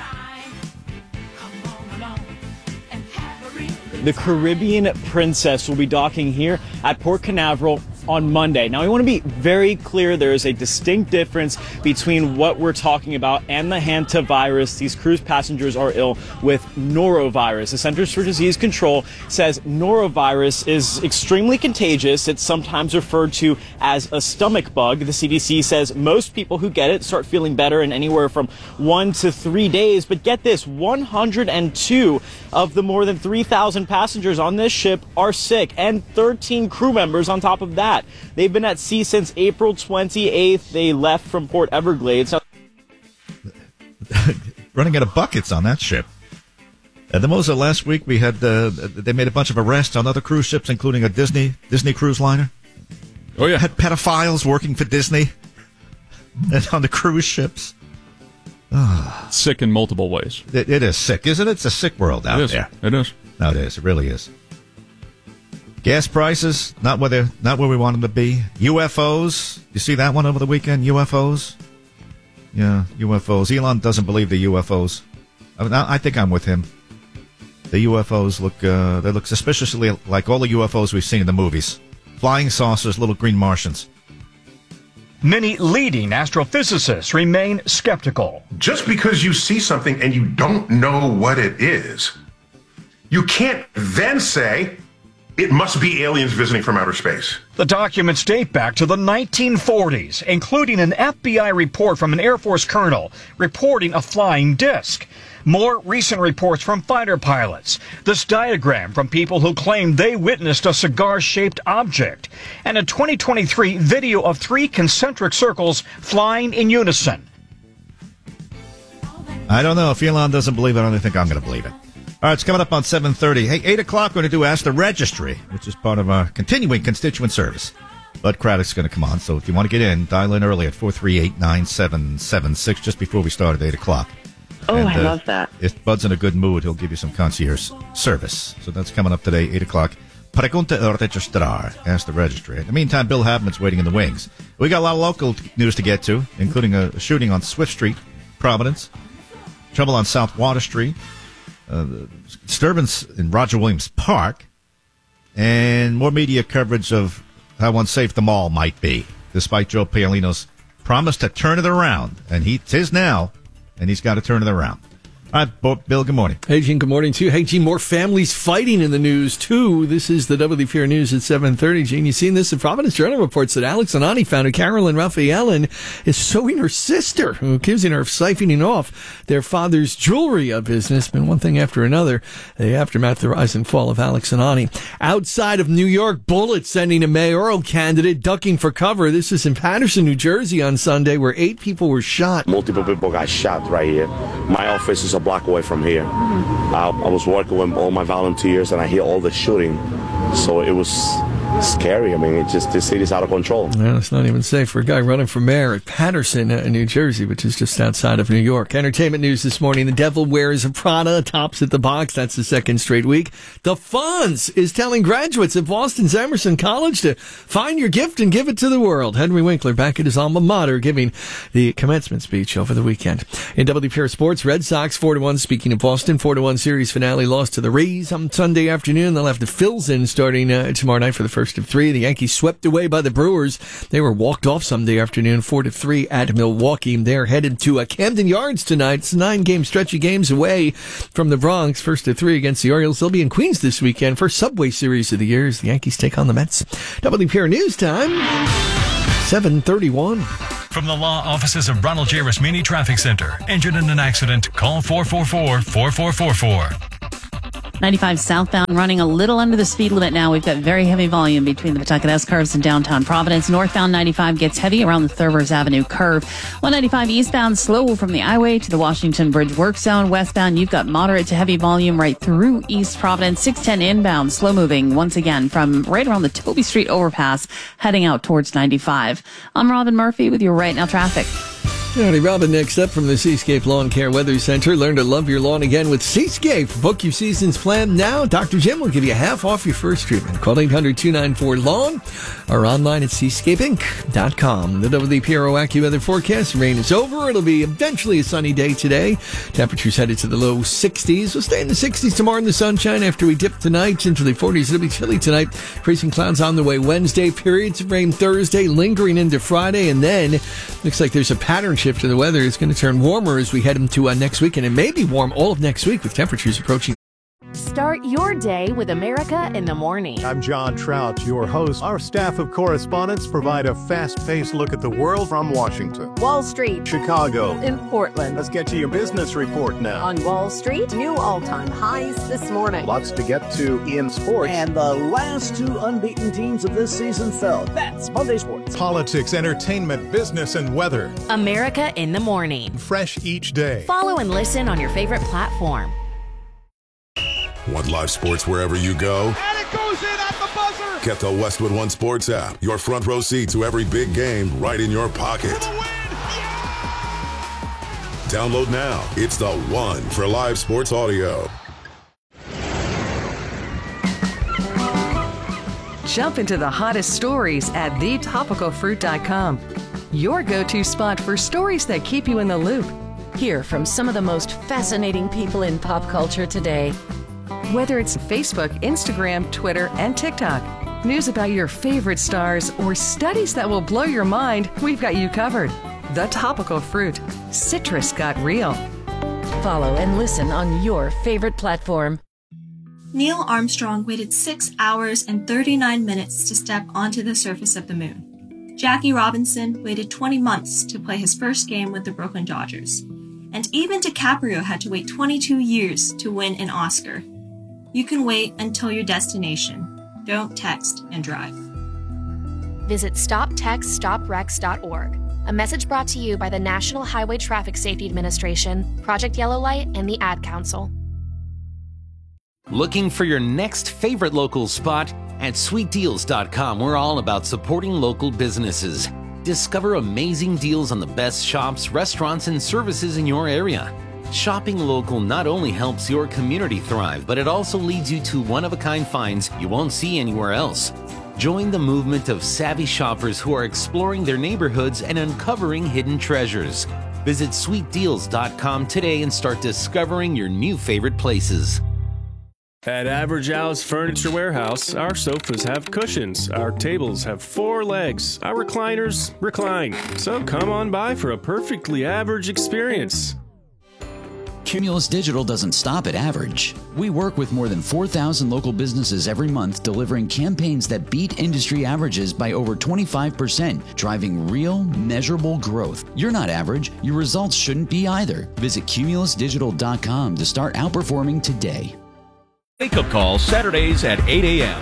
S2: The Caribbean Princess will be docking here at Port Canaveral on Monday. Now, we want to be very clear. There is a distinct difference between what we're talking about and the hantavirus. These cruise passengers are ill with norovirus. The Centers for Disease Control says norovirus is extremely contagious. It's sometimes referred to as a stomach bug. The C D C says most people who get it start feeling better in anywhere from one to three days. But get this, one hundred two of the more than three thousand passengers on this ship are sick, and thirteen crew members on top of that. They've been at sea since April twenty-eighth. They left from Port Everglades.
S10: Running out of buckets on that ship. At the Mosa last week, we had uh, they made a bunch of arrests on other cruise ships, including a Disney Disney cruise liner.
S12: Oh yeah,
S10: had pedophiles working for Disney and on the cruise ships. Oh.
S12: Sick in multiple ways.
S10: It, it is sick, isn't it? It's a sick world out
S12: it is.
S10: there.
S12: It is.
S10: No, it is. It really is. Gas prices, not where they're, not where we want them to be. U F Os. You see that one over the weekend? U F Os? Yeah, U F Os. Elon doesn't believe the U F Os. I, mean, I think I'm with him. The U F Os look, uh, they look suspiciously like all the U F Os we've seen in the movies. Flying saucers, little green Martians.
S3: Many leading astrophysicists remain skeptical.
S6: Just because you see something and you don't know what it is, you can't then say, it must be aliens visiting from outer space.
S3: The documents date back to the nineteen forties, including an F B I report from an Air Force colonel reporting a flying disc. More recent reports from fighter pilots. This diagram from people who claim they witnessed a cigar-shaped object. And a twenty twenty-three video of three concentric circles flying in unison.
S10: I don't know. If Elon doesn't believe it, I don't think I'm going to believe it. All right, it's coming up on seven thirty. Hey, eight o'clock, we're going to do Ask the Registry, which is part of our continuing constituent service. Bud Craddock's going to come on, so if you want to get in, dial in early at four three eight, nine seven seven six, just before we start at eight o'clock.
S7: Oh, and,
S10: I
S7: uh, love that.
S10: If Bud's in a good mood, he'll give you some concierge service. So that's coming up today, eight o'clock. Pregunta el registrar. Ask the Registry. In the meantime, Bill Habman's waiting in the wings. We got a lot of local t- news to get to, including a shooting on Swift Street, Providence, trouble on South Water Street, uh, disturbance in Roger Williams Park, and more media coverage of how unsafe the mall might be, despite Joe Paolino's promise to turn it around. And he it is now, and he's got to turn it around. All right, Bill, good morning.
S9: Hey, Gene, good morning, too. Hey, Gene, more families fighting in the news, too. This is the W F News at seven thirty. Gene, you seen this? The Providence Journal reports that Alex Anani founder Carolyn Raphaelen is suing her sister, who accusing her of siphoning off their father's jewelry business. Been one thing after another. The aftermath of the rise and fall of Alex Anani. Outside of New York, bullets sending a mayoral candidate ducking for cover. This is in Patterson, New Jersey on Sunday, where eight people were shot.
S11: Multiple people got shot right here. My office is a block away from here. Mm-hmm. I, I was working with all my volunteers and I hear all the shooting. So it was scary. I mean, it's just the city's out of control.
S9: Well, it's not even safe for a guy running for mayor at Patterson, uh, New Jersey, which is just outside of New York. Entertainment news this morning. The Devil Wears a Prada tops at the box. That's the second straight week. The Fonz is telling graduates of Boston's Emerson College to find your gift and give it to the world. Henry Winkler back at his alma mater giving the commencement speech over the weekend. In W P R Sports, Red Sox four to one. Speaking of Boston, four to one series finale lost to the Rays on Sunday afternoon. They'll have the Phils in starting uh, tomorrow night for the first of three. The Yankees swept away by the Brewers. They were walked off Sunday afternoon, four to three at Milwaukee. They're headed to uh, Camden Yards tonight. It's a nine-game stretch of games away from the Bronx. First to three against the Orioles. They'll be in Queens this weekend for Subway Series of the year as the Yankees take on the Mets. W P R News Time, seven thirty-one.
S4: From the law offices of Ronald J. Rasmini Traffic Center. Injured in an accident? Call four four four, four four four four.
S5: ninety-five southbound running a little under the speed limit now. We've got very heavy volume between the Pawtucket S-curves and downtown Providence. Northbound ninety-five gets heavy around the Thurvers Avenue curve. one ninety-five eastbound slow from the I-Way to the Washington Bridge work zone. Westbound, you've got moderate to heavy volume right through East Providence. six ten inbound, slow moving once again from right around the Toby Street overpass heading out towards ninety-five. I'm Robin Murphy with your Right Now traffic.
S9: Howdy, Robin, next up from the Seascape Lawn Care Weather Center. Learn to love your lawn again with Seascape. Book your season's plan now. Doctor Jim will give you half off your first treatment. Call eight hundred, two nine four, lawn or online at seascape inc dot com. The W P R O AccuWeather forecast. Rain is over. It'll be eventually a sunny day today. Temperatures headed to the low sixties. We'll stay in the sixties tomorrow in the sunshine after we dip tonight into the forties. It'll be chilly tonight. Freezing clouds on the way Wednesday. Periods of rain Thursday, lingering into Friday. And then looks like there's a pattern shift to the weather. It's going to turn warmer as we head into uh, next week, and it may be warm all of next week with temperatures approaching.
S7: Start your day with America in the Morning.
S24: I'm John Trout, your host. Our staff of correspondents provide a fast-paced look at the world from Washington,
S7: Wall Street,
S24: Chicago,
S7: and Portland.
S24: Let's get to your business report now.
S7: On Wall Street, new all-time highs this morning.
S24: Lots to get to in sports.
S13: And the last two unbeaten teams of this season fell. That's Monday Sports.
S24: Politics, entertainment, business, and weather.
S7: America in the Morning.
S24: Fresh each day.
S7: Follow and listen on your favorite platform.
S14: Want live sports wherever you go?
S27: And it goes in at the buzzer!
S14: Get the Westwood One Sports app. Your front row seat to every big game right in your pocket.
S27: Yeah!
S14: Download now. It's the one for live sports audio.
S15: Jump into the hottest stories at the topical fruit dot com. Your go-to spot for stories that keep you in the loop.
S7: Hear from some of the most fascinating people in pop culture today.
S15: Whether it's Facebook, Instagram, Twitter, and TikTok, news about your favorite stars, or studies that will blow your mind, we've got you covered. The Topical Fruit. Citrus got real.
S7: Follow and listen on your favorite platform.
S17: Neil Armstrong waited six hours and thirty-nine minutes to step onto the surface of the moon. Jackie Robinson waited twenty months to play his first game with the Brooklyn Dodgers. And even DiCaprio had to wait twenty-two years to win an Oscar. You can wait until your destination. Don't text and drive.
S18: Visit stop text stop wrecks dot org. A message brought to you by the National Highway Traffic Safety Administration, Project Yellow Light, and the Ad Council.
S19: Looking for your next favorite local spot? At sweet deals dot com, we're all about supporting local businesses. Discover amazing deals on the best shops, restaurants, and services in your area. Shopping local not only helps your community thrive, but it also leads you to one-of-a-kind finds you won't see anywhere else. Join the movement of savvy shoppers who are exploring their neighborhoods and uncovering hidden treasures. Visit sweet deals dot com today and start discovering your new favorite places.
S20: At Average House Furniture Warehouse, our sofas have cushions, our tables have four legs, our recliners recline. So come on by for a perfectly average experience.
S26: Cumulus Digital doesn't stop at average. We work with more than four thousand local businesses every month, delivering campaigns that beat industry averages by over twenty-five percent, driving real, measurable growth. You're not average. Your results shouldn't be either. Visit cumulus digital dot com to start outperforming today.
S30: Wake Up Call, Saturdays at eight a.m.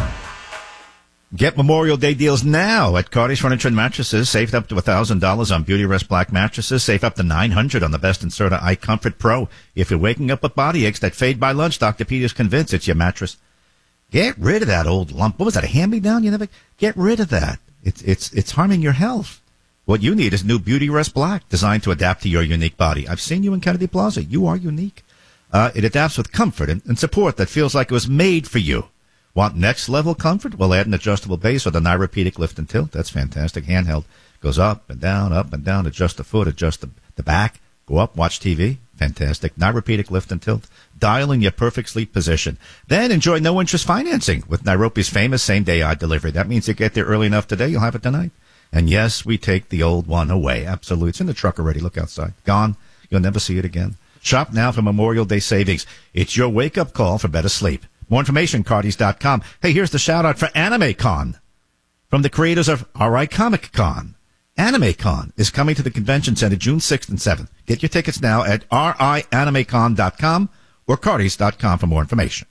S10: Get Memorial Day deals now at Cardi's Furniture and Mattresses. Save up to one thousand dollars on Beauty Rest Black mattresses. Save up to nine hundred dollars on the best Inserta iComfort Pro. If you're waking up with body aches that fade by lunch, Doctor Peter's convinced it's your mattress. Get rid of that old lump. What was that, a hand-me-down? You never get rid of that. It's it's it's harming your health. What you need is new Beauty Rest Black, designed to adapt to your unique body. I've seen you in Kennedy Plaza. You are unique. Uh, it adapts with comfort and, and support that feels like it was made for you. Want next-level comfort? Well, add an adjustable base with a Nyropedic lift and tilt. That's fantastic. Handheld. Goes up and down, up and down. Adjust the foot, adjust the, the back. Go up, watch T V. Fantastic. Nyropedic lift and tilt. Dial in your perfect sleep position. Then enjoy no-interest financing with Nyropi's famous same-day eye delivery. That means you get there early enough today, you'll have it tonight. And yes, we take the old one away. Absolutely. It's in the truck already. Look outside. Gone. You'll never see it again. Shop now for Memorial Day savings. It's your wake-up call for better sleep. More information, Cardis dot com. Hey, here's the shout-out for AnimeCon from the creators of R I Comic Con. AnimeCon is coming to the Convention Center June sixth and seventh. Get your tickets now at R I Anime Con dot com or Cardis dot com for more information.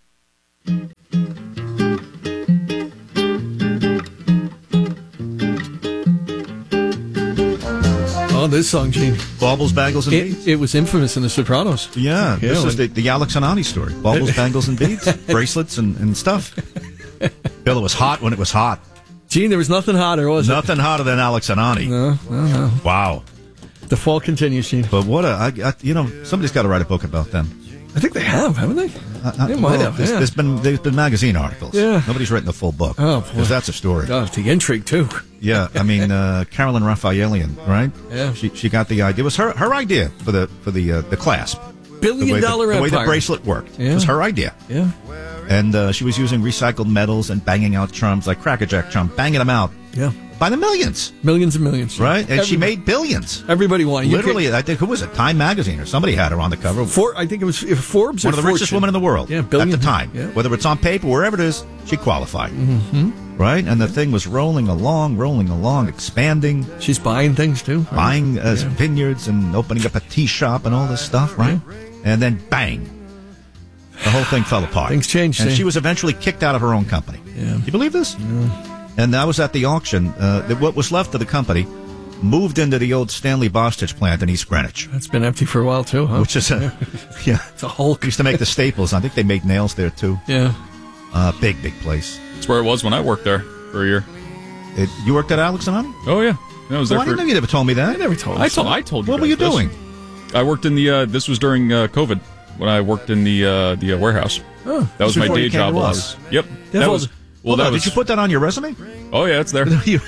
S9: Oh, this song, Gene.
S10: Baubles, Bangles, and
S9: it,
S10: Beads.
S9: It was infamous in The Sopranos.
S10: Yeah,
S9: yeah
S10: this
S9: when,
S10: is the, the Alex and Ani story. Baubles, Bangles, and Beads. Bracelets and, and stuff. Bill, it was hot when it was hot.
S9: Gene, there was nothing hotter, was
S10: nothing it? Nothing hotter than Alex and Ani.
S9: No, no, no.
S10: Wow.
S9: The fall continues, Gene.
S10: But what a, I, I, you know, somebody's got to write a book about them.
S9: I think they have, haven't they?
S10: Uh,
S9: they
S10: uh,
S9: might
S10: well,
S9: have.
S10: There's,
S9: yeah.
S10: there's been there's been magazine articles.
S9: Yeah.
S10: Nobody's written the full book.
S9: Oh,
S10: because that's a story.
S9: God, the intrigue too.
S10: Yeah, I mean, uh, Carolyn Raphaelian, right?
S9: Yeah.
S10: She she got the idea. It was her her idea for the for the uh, the clasp.
S9: Billion
S10: the way
S9: dollar
S10: the, the way
S9: empire.
S10: the bracelet worked.
S9: Yeah.
S10: It was her idea.
S9: Yeah.
S10: And uh, she was using recycled metals and banging out charms like Crackerjack charm, banging them out.
S9: Yeah.
S10: By the millions.
S9: Millions and millions.
S10: Right? And
S9: Everybody,
S10: she made billions.
S9: Everybody wanted.
S10: Literally, I think, who was it? Time Magazine or somebody had her on the cover.
S9: For, I think it was Forbes or
S10: One of the
S9: Fortune.
S10: richest women in the world
S9: yeah, billion,
S10: at the time.
S9: Yeah.
S10: Whether it's on paper, wherever it is, she qualified.
S9: Mm-hmm.
S10: Right? And the thing was rolling along, rolling along, expanding.
S9: She's buying things, too. Right?
S10: Buying uh,
S9: yeah.
S10: vineyards and opening up a tea shop and all this stuff, right? Yeah. And then, bang. The whole thing fell apart.
S9: Things changed.
S10: And
S9: eh?
S10: she was eventually kicked out of her own company.
S9: Yeah.
S10: You believe this?
S9: Yeah.
S10: And I was at the auction. Uh, what was left of the company moved into the old Stanley Bostitch plant in East Greenwich.
S9: That's been empty for a while, too, huh?
S10: Which is a, yeah.
S9: It's a Hulk.
S10: Used to make the staples. I think they made nails there, too.
S9: Yeah.
S10: Uh, big, big place.
S12: That's where it was when I worked there for a year.
S10: It, you worked at Alex and Ani?
S12: Oh, yeah. I was there
S10: well,
S12: for...
S10: I didn't know you never told me that.
S9: I never told
S12: I told, I told you
S10: What were you
S12: this.
S10: doing?
S12: I worked in the, uh, this was during uh, COVID, when I worked in the uh, the uh, warehouse.
S9: Oh,
S12: that was my day job.
S10: Was.
S12: Was, yep.
S9: That,
S12: that
S9: was...
S12: was well, that
S10: on,
S12: was,
S10: did you put that on your resume?
S12: Oh, yeah, it's there.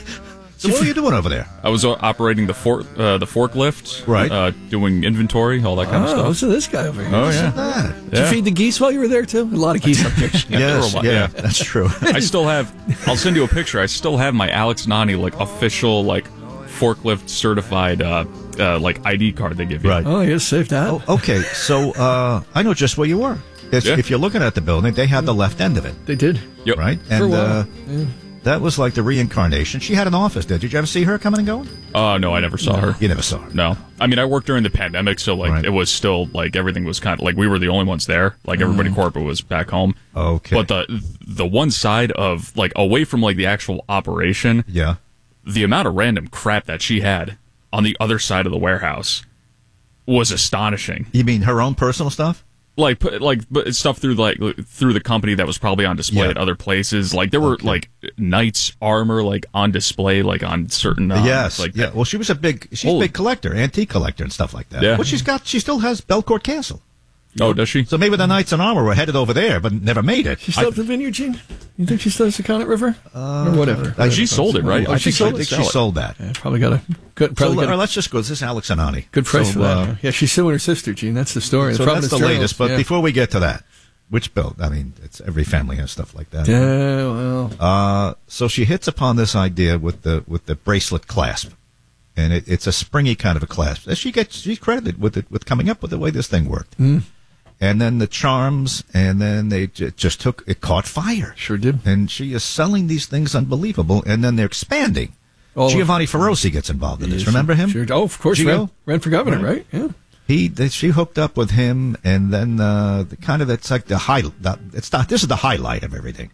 S10: So what were you doing over there?
S12: I was uh, operating the fork, uh, the forklift,
S10: right?
S12: Uh, doing inventory, all that kind
S9: oh,
S12: of stuff.
S9: So this guy over here.
S12: Oh yeah.
S10: That?
S9: Did
S12: yeah.
S9: you feed the geese while you were there too? A lot of geese up there.
S10: yeah, yes, yeah, yeah, that's true.
S12: I still have. I'll send you a picture. I still have my Alex and Ani like official like forklift certified uh, uh, like I D card they give you.
S10: Right.
S9: Oh, you saved that.
S10: Oh, okay, so uh, I know just where you were. If,
S12: yeah.
S10: if you're looking at the building, they had the left end of it.
S9: They did.
S12: Yep.
S10: Right.
S9: For
S10: and
S9: a while.
S10: Uh,
S9: yeah.
S10: That was like the reincarnation. She had an office there. Did you ever see her coming and going?
S12: Oh, uh, no, I never saw
S10: no.
S12: her.
S10: You never saw her?
S12: No. I mean, I worked during the pandemic, so, like, right. it was still, like, everything was kind of, like, we were the only ones there. Like, everybody mm. corporate was back home.
S10: Okay.
S12: But the the one side of, like, away from, like, the actual operation,
S10: yeah,
S12: the amount of random crap that she had on the other side of the warehouse was astonishing.
S10: You mean her own personal stuff?
S12: Like, like stuff through like through the company that was probably on display
S10: yeah.
S12: at other places. Like there were
S10: okay.
S12: like knights armor like on display like on certain. Uh,
S10: yes,
S12: like
S10: yeah. Well, she was a big, she's Holy. a big collector, antique collector and stuff like that.
S12: Yeah.
S10: Well, she's got, she still has Belcourt Castle.
S12: Oh, does she?
S10: So maybe the Knights in Armor were headed over there, but never made it.
S9: She still at the vineyard, Gene? You think she still has the Connet River?
S10: Uh,
S9: or whatever.
S12: Uh, she sold it, right?
S10: Oh,
S12: I
S10: she
S12: think,
S10: sold,
S12: I
S10: think
S12: think
S10: she sold that.
S9: Yeah, probably got a good. Probably
S10: so,
S9: got a,
S10: right, let's just go. This is Alex and Ani.
S9: Good price
S10: so,
S9: for that.
S10: Uh,
S9: yeah, she's suing her sister, Gene. That's the story.
S10: So
S9: the
S10: that's the
S9: Journal.
S10: latest. But
S9: yeah.
S10: before we get to that, which bill? I mean, it's every family has stuff like that.
S9: Yeah, well.
S10: Uh, so she hits upon this idea with the with the bracelet clasp, and it, it's a springy kind of a clasp. She gets she's credited with it with coming up with the way this thing worked.
S9: Mm.
S10: And then the charms, and then they j- just took, it caught fire.
S9: Sure did.
S10: And she is selling these things unbelievable, and then they're expanding.
S9: All
S10: Giovanni of, Ferrosi gets involved in this.
S9: Yes,
S10: Remember him?
S9: Sure. Oh, of course. Ran, ran for governor, right? right? Yeah.
S10: He, they, she hooked up with him, and then uh, the kind of, it's like the high, the, it's not, this is the highlight of everything.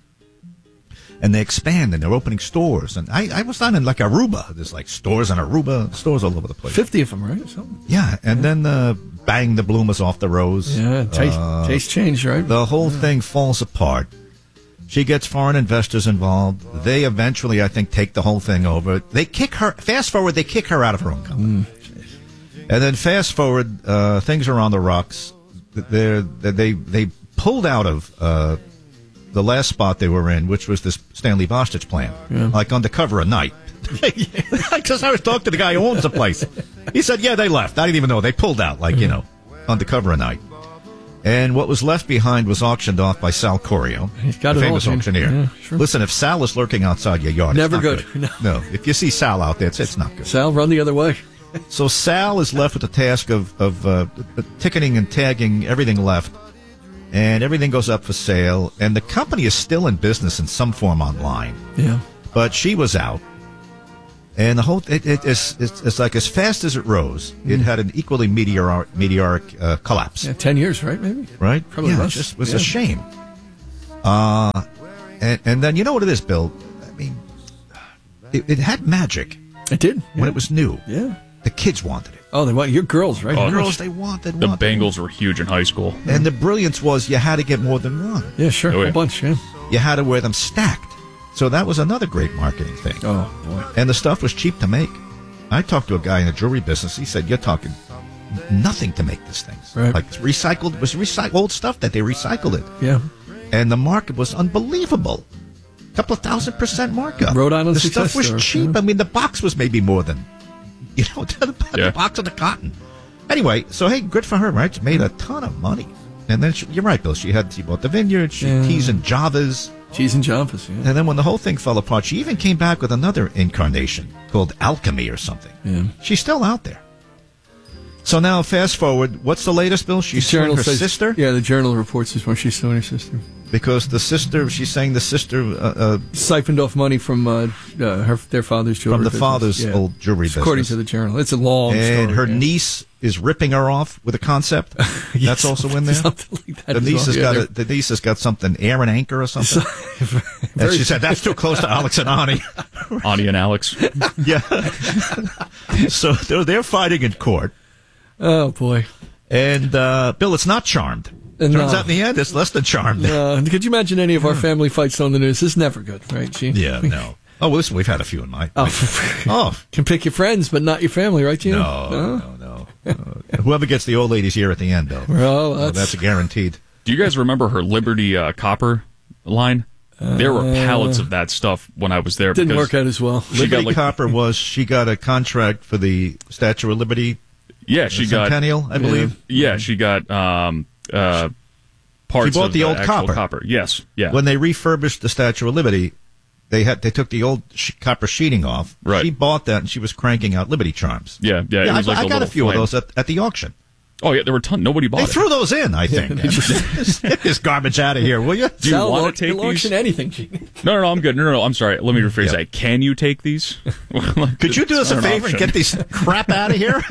S10: And they expand, and they're opening stores. And I, I was down in like Aruba. There's like stores in Aruba, stores all over the place.
S9: fifty of them, right? Something.
S10: Yeah, and yeah. then uh, bang, the bloom is off the rose.
S9: Yeah, taste,
S10: uh,
S9: taste change, right?
S10: The whole
S9: yeah.
S10: thing falls apart. She gets foreign investors involved. They eventually, I think, take the whole thing over. They kick her. Fast forward, they kick her out of her own company. Mm. And then fast forward, uh, things are on the rocks. They're, they they pulled out of uh, the last spot they were in, which was this Stanley Bostitch plan, yeah. like undercover at night. Because I was talking to the guy who owns the place. He said, yeah, they left. I didn't even know. They pulled out, like, you know, undercover at night. And what was left behind was auctioned off by Sal Corio,
S9: He's got
S10: the
S9: it
S10: famous
S9: all,
S10: auctioneer.
S9: yeah, sure.
S10: Listen, if Sal is lurking outside your yard,
S9: Never
S10: it's not
S9: good.
S10: good.
S9: No.
S10: no, if you see Sal out there, it's, it's not good.
S9: Sal, run the other way.
S10: So Sal is left with the task of, of uh, ticketing and tagging everything left, and everything goes up for sale, and the company is still in business in some form online.
S9: Yeah.
S10: But she was out, and the whole, it, it, it's, it's, it's like as fast as it rose, mm. it had an equally meteoric, meteoric uh, collapse.
S9: Yeah, ten years, right, maybe?
S10: Right?
S9: Probably
S10: yeah,
S9: less.
S10: it just was
S9: yeah.
S10: a shame. Uh, and, and then, you know what it is, Bill? I mean, it, it had magic.
S9: It did.
S10: When
S9: yeah.
S10: it was new.
S9: Yeah.
S10: The kids wanted it.
S9: Oh, they want your girls, right?
S12: Oh,
S10: girls they wanted.
S12: The
S10: wanted.
S12: Bengals were huge in high school.
S10: And the brilliance was you had to get more than one.
S9: Yeah, sure.
S12: Oh, yeah.
S9: A bunch, yeah.
S10: You had to wear them stacked. So that was another great marketing thing.
S9: Oh, boy.
S10: And the stuff was cheap to make. I talked to a guy in the jewelry business. He said, you're talking nothing to make this thing.
S9: Right.
S10: Like recycled, it was recycled old stuff that they recycled it.
S9: Yeah.
S10: And the market was unbelievable. A couple of thousand percent markup.
S9: Rhode Island
S10: The
S9: success
S10: stuff was
S9: story,
S10: cheap.
S9: yeah.
S10: I mean, the box was maybe more than, you know, the,
S12: Yeah.
S10: the box of the cotton. Anyway, so hey, good for her, right? She made a ton of money. And then she, you're right, Bill. She had she bought the vineyard. She
S9: Yeah.
S10: teas and Javas.
S9: Cheese and Javas, yeah.
S10: And then when the whole thing fell apart, she even came back with another incarnation called Alchemy or something.
S9: Yeah.
S10: She's still out there. So now, fast forward. What's the latest, Bill? She's
S9: The Journal
S10: suing her
S9: says-
S10: sister
S9: Yeah, the Journal reports this one. She's suing her sister.
S10: because the sister. She's saying the sister uh, uh,
S9: Siphoned off money from uh, uh, her their father's jewelry
S10: from the
S9: business.
S10: father's
S9: Yeah.
S10: old jewelry
S9: It's
S10: business,
S9: according to the Journal. It's a long
S10: and
S9: story.
S10: her
S9: yeah.
S10: niece is ripping her off with a concept.
S9: Yes,
S10: That's also in there.
S9: something like that
S10: The
S9: as
S10: niece
S9: well.
S10: has
S9: Yeah,
S10: got
S9: they're-
S10: a, the niece has got something, air and anchor or something. And
S9: very-
S10: she said that's too close to Alex and Ani.
S12: Ani and Alex.
S10: Yeah. So they're they're fighting in court.
S9: Oh, boy.
S10: And, uh, Bill, it's not Charmed.
S9: And,
S10: Turns
S9: uh,
S10: out in the end, it's less than Charmed.
S9: Uh, could you imagine any of our family fights on the news? It's never good, right, Gene?
S10: Yeah, no. Oh, well, listen, we've had a few in my.
S9: Oh,
S10: Oh,
S9: can pick your friends, but not your family, right, Gene?
S10: no, no, no. Uh, whoever gets the old lady's ear at the end, Bill.
S9: Well,
S10: Oh,
S9: that's,
S10: that's a guaranteed.
S12: Do you guys remember her Liberty uh, copper line? There were pallets of that stuff when I was there.
S9: didn't
S12: because
S9: work out as well.
S12: She got,
S10: Liberty
S12: like-
S10: Copper was, she got a contract for the Statue of Liberty
S12: Yeah, she got
S10: Centennial, I believe.
S12: Yeah, she got um, uh, parts
S10: She bought
S12: of
S10: the old
S12: actual
S10: copper.
S12: copper. Yes, yeah.
S10: When they refurbished the Statue of Liberty, they had they took the old sh- copper sheeting off.
S12: Right.
S10: She bought that, and she was cranking out Liberty charms.
S12: yeah, yeah. It
S10: Yeah,
S12: was
S10: I,
S12: like
S10: I
S12: a
S10: got a
S12: little
S10: few
S12: flame.
S10: of those at, at the auction.
S12: Oh yeah, there were ton. Nobody bought
S10: They
S12: it.
S10: threw those in, I think. Get this garbage out of here, will you?
S12: Do you
S9: Sal
S12: want
S9: won't-
S12: to take
S9: he'll auction
S12: these?
S9: anything, Gene.
S12: No, no, no, I'm good. No, no, no. I'm sorry. Let me rephrase
S10: Yeah.
S12: that. Can you take these? Like,
S10: Could you do us
S12: it's
S10: a
S12: not an
S10: favor and
S12: option.
S10: get these crap out of here?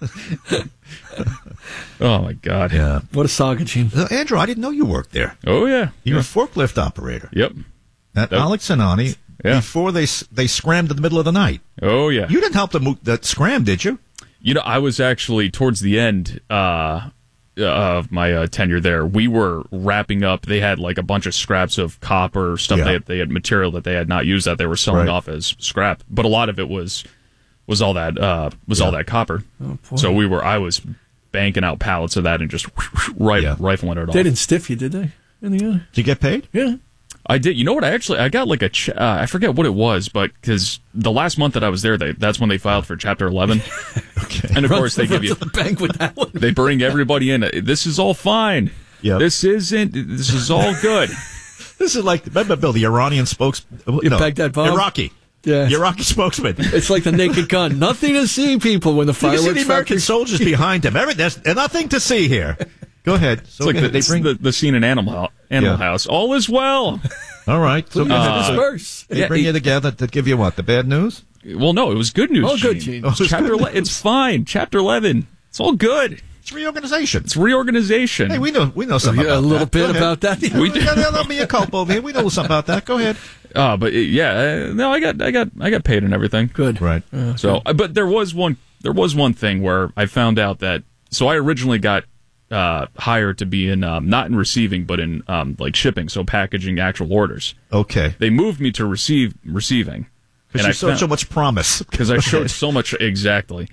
S12: Oh my God.
S10: Yeah.
S9: What a saga, Gene.
S10: Uh, Andrew, I didn't know you worked there.
S12: Oh yeah.
S10: You're
S12: yeah.
S10: a forklift operator
S12: Yep.
S10: at
S12: That-
S10: Alex and Ani.
S12: Yeah.
S10: Before they s- they scrammed in the middle of the night.
S12: Oh yeah.
S10: You didn't help them move that scram, did you?
S12: You know, I was actually towards the end uh, of my uh, tenure there. We were wrapping up. They had like a bunch of scraps of copper stuff.
S10: Yeah.
S12: They had, they had material that they had not used that they were selling
S10: Right.
S12: off as scrap. But a lot of it was was all that uh, was
S10: Yeah.
S12: all that copper.
S9: Oh, boy.
S12: So we were. I was banking out pallets of that and just right
S10: Yeah.
S12: rifling it off.
S9: They didn't stiff you, did they? In the end?
S10: Did you get paid?
S9: Yeah.
S12: I did. You know what? I actually I got like a ch- uh, I forget what it was, but because the last month that I was there, they that's when they filed for Chapter eleven.
S10: Okay.
S12: And of
S9: Run-
S12: course they
S9: run
S12: give you
S9: to the bank with that one.
S12: they bring everybody in. This is all fine.
S10: Yep.
S12: This isn't. This is all good.
S10: This is like, remember, Bill, the Iranian spokes...
S9: You
S10: no,
S9: Baghdad bomb?
S10: Iraqi.
S9: Yeah.
S10: Iraqi spokesman.
S9: It's like the Naked Gun. Nothing to see, people, when the
S10: You can
S9: fireworks
S10: see the American
S9: factory-
S10: soldiers behind him. Every, there's nothing to see here. Go ahead. So
S12: It's like the,
S10: they bring...
S12: the, the scene in Animal, Hou- Animal
S10: Yeah.
S12: House. All is well.
S10: All right. So
S9: Please
S12: Uh,
S9: disperse.
S10: they
S12: yeah,
S10: bring
S12: it-
S10: you together to give you what? The bad news?
S12: Well, no, it was good news.
S9: Oh, good,
S12: Gene.
S9: Gene.
S10: Oh, it's
S12: Chapter
S10: good
S12: ele- It's fine. Chapter eleven. It's all good.
S10: It's reorganization.
S12: It's reorganization.
S10: Hey, we know we know something
S9: Yeah,
S10: about
S9: a little
S10: that.
S9: bit
S10: Go ahead.
S9: about that.
S10: We do. Let me a culp over here. We know something about that. Go ahead.
S12: Uh, but it, yeah, uh, no, I got, I got, I got paid and everything.
S9: Good.
S10: Right.
S12: So, uh, but there was one, there was one thing where I found out that. So I originally got uh, hired to be in um, not in receiving, but in um, like shipping, so packaging actual orders.
S10: Okay.
S12: They moved me to receive receiving
S10: because you showed so much promise.
S12: Because I showed so much exactly.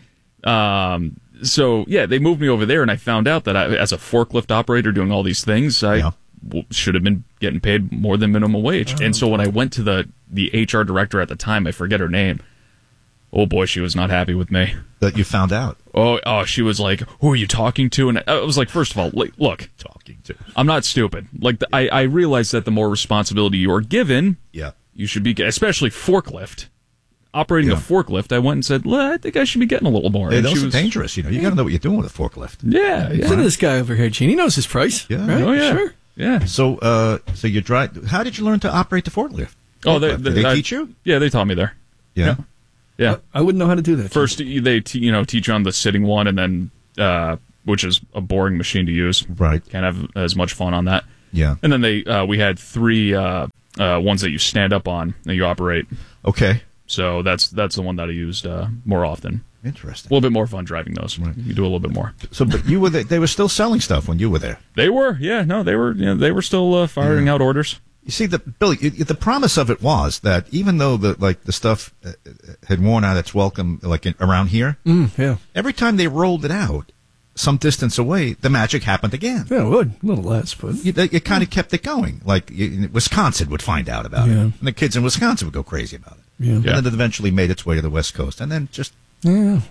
S12: Um, so yeah, they moved me over there, and I found out that I, as a forklift operator doing all these things, I
S10: Yeah.
S12: w- should have been getting paid more than minimum wage.
S10: Oh.
S12: And so when I went to the the H R director at the time, I forget her name. Oh boy, she was not happy with me.
S10: That you found out.
S12: Oh, oh, she was like, "Who are you talking to?" And I was like, first of all, like, look,
S10: talking to.
S12: I'm not stupid. Like, the, I, I realize that the more responsibility you are given,
S10: yeah,
S12: you should be, especially forklift. Operating
S10: Yeah.
S12: a forklift, I went and said, well, I think I should be getting a little more.
S10: Hey,
S12: And
S10: those
S12: she
S10: are
S12: was
S10: dangerous. You know, you got to know what you're doing with a forklift.
S12: Yeah, yeah.
S9: Look at this guy over here, Gene. He knows his price.
S10: Yeah.
S9: Right?
S12: Oh, yeah.
S9: Sure.
S12: Yeah.
S10: So, uh, so you drive. How did you learn to operate the forklift?
S12: Oh, they,
S10: Did they
S12: I-
S10: teach you?
S12: Yeah, they taught me there.
S10: Yeah.
S12: Yeah.
S9: I wouldn't know how to do that.
S12: First, they te- you know teach you on the sitting one, and then uh, which is a boring machine to use.
S10: Right.
S12: Can't have as much fun on that.
S10: Yeah.
S12: And then they uh, we had three uh, uh, ones that you stand up on and you operate.
S10: Okay.
S12: So that's that's the one that I used uh, more often.
S10: Interesting.
S12: A little bit more fun driving those. Right. You do a little bit more.
S10: So, but you were there, they were still selling stuff when you were there.
S12: They were, yeah, no, they were, you know, they were still uh, firing
S10: Yeah.
S12: out orders.
S10: You see, the Billy, it- the promise of it was that even though the like the stuff uh, had worn out its welcome, like in, around here,
S9: Mm, yeah.
S10: every time they rolled it out, some distance away, the magic happened again.
S9: Yeah, it would. A little less, but
S10: You, it kind of kept it going. Like you, Wisconsin would find out about it,
S9: Yeah.
S10: and the kids in Wisconsin would go crazy about it.
S9: Yeah.
S10: And
S9: Yeah.
S10: then it eventually made its way to the West Coast, and then just
S9: yeah.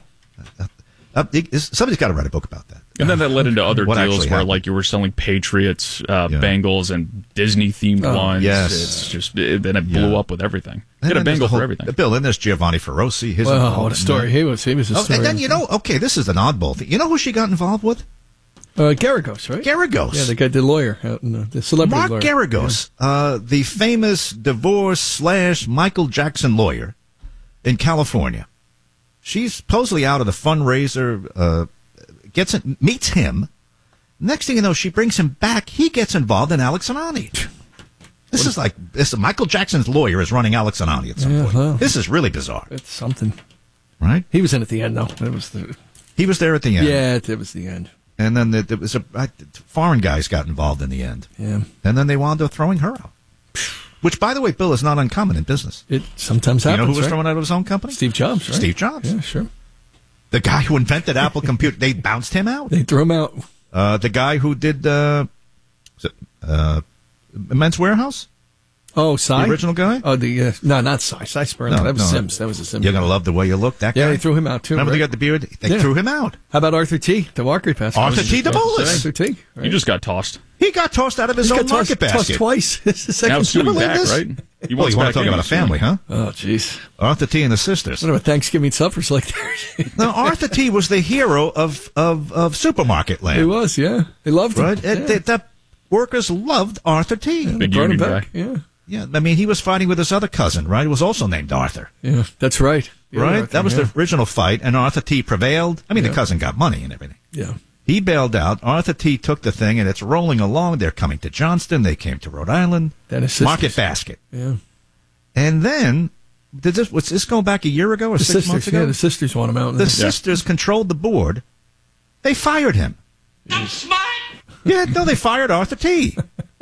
S10: uh, it- it's- somebody's got to write a book about that.
S12: And then that led into other
S10: What
S12: deals
S10: actually
S12: where,
S10: happened.
S12: like, you were selling Patriots, uh, Bengals, and Disney-themed
S10: Oh,
S12: ones.
S10: yes.
S12: It's just, it, then it blew
S10: Yeah.
S12: up with everything.
S10: And
S12: Get a
S10: then there's
S12: Bengal
S10: the whole-
S12: for everything.
S10: Bill, then there's Giovanni Ferrosi. His
S9: Wow,
S10: involvement
S9: what a
S10: in
S9: story.
S10: that.
S9: He was, he was a
S10: Oh,
S9: story.
S10: and then, you know, okay, this is an oddball thing. You know who she got involved with?
S9: Uh, Garagos, right?
S10: Garagos.
S9: Yeah, the guy, the lawyer, out in the, the celebrity
S10: Mark
S9: lawyer.
S10: Garagos, uh, the famous divorce slash Michael Jackson lawyer in California. She's supposedly out at a fundraiser, uh, gets it, meets him. Next thing you know, she brings him back. He gets involved in Alex Anani. This is like this. Michael Jackson's lawyer is running Alex Anani at some
S9: Yeah,
S10: point.
S9: well.
S10: This is really bizarre,
S9: It's something.
S10: right?
S9: He was in at the end, though. It was the,
S10: He was there at the end.
S9: yeah, it, it was the end.
S10: And then there was a uh, foreign guys got involved in the end.
S9: Yeah.
S10: And then they wound up throwing her out. Which, by the way, Bill, is not uncommon in business.
S9: It sometimes
S10: You
S9: happens.
S10: know who was
S9: right?
S10: thrown out of his own company?
S9: Steve Jobs, right?
S10: Steve Jobs.
S9: Yeah, sure.
S10: The guy who invented Apple Computer, they bounced him out.
S9: They threw him out.
S10: Uh, the guy who did uh, was it, uh, Men's Warehouse?
S9: Oh, Cy?
S10: The original guy?
S9: Oh, the uh, no, not Cy. Cy Sperling.
S10: No,
S9: that was
S10: no.
S9: Sims. That was a Sims.
S10: You're going to love the way you look. That
S9: Yeah,
S10: guy?
S9: they threw him out, too.
S10: Remember
S9: right?
S10: they got the beard? They
S9: Yeah.
S10: threw him out.
S9: How about Arthur T., the market basket?
S10: Arthur T. DeBolis.
S9: Arthur T. Right?
S12: He just got tossed.
S10: He got tossed out of his
S9: He's
S10: own
S9: got tossed,
S10: market basket.
S9: tossed twice. This is the second
S12: Now it's
S9: time.
S12: suing
S10: believe
S12: back,
S10: this?
S12: right? He
S10: Well,
S12: wants
S10: you want
S12: back
S10: to talk
S12: in,
S10: about a
S12: he's suing.
S10: family, huh?
S9: Oh, jeez.
S10: Arthur T. and the sisters.
S9: What about Thanksgiving suppers like there?
S10: Now, Arthur T. was the hero of, of, of Supermarket Land.
S9: He was, yeah. They loved him.
S10: Right?
S9: Yeah.
S10: It- they- the workers loved Arthur T.
S9: They
S12: Big
S9: brought him
S12: union
S9: back.
S12: guy.
S9: Yeah.
S10: Yeah, I mean, he was fighting with his other cousin, right? Who was also named Arthur.
S9: Yeah, that's right. The other
S10: Right?
S9: Arthur,
S10: That was
S9: yeah.
S10: the original fight, and Arthur T. prevailed. I mean,
S9: Yeah.
S10: the cousin got money and everything.
S9: Yeah.
S10: He bailed out. Arthur T. took the thing, and it's rolling along. They're coming to Johnston. They came to Rhode Island.
S9: Then his sisters.
S10: Market Basket.
S9: Yeah.
S10: And then, did this was this going back a year ago or
S9: The
S10: six
S9: sisters,
S10: months ago?
S9: yeah, the sisters want him out.
S10: The sisters controlled the board. They fired him. Yeah, no, they fired Arthur T.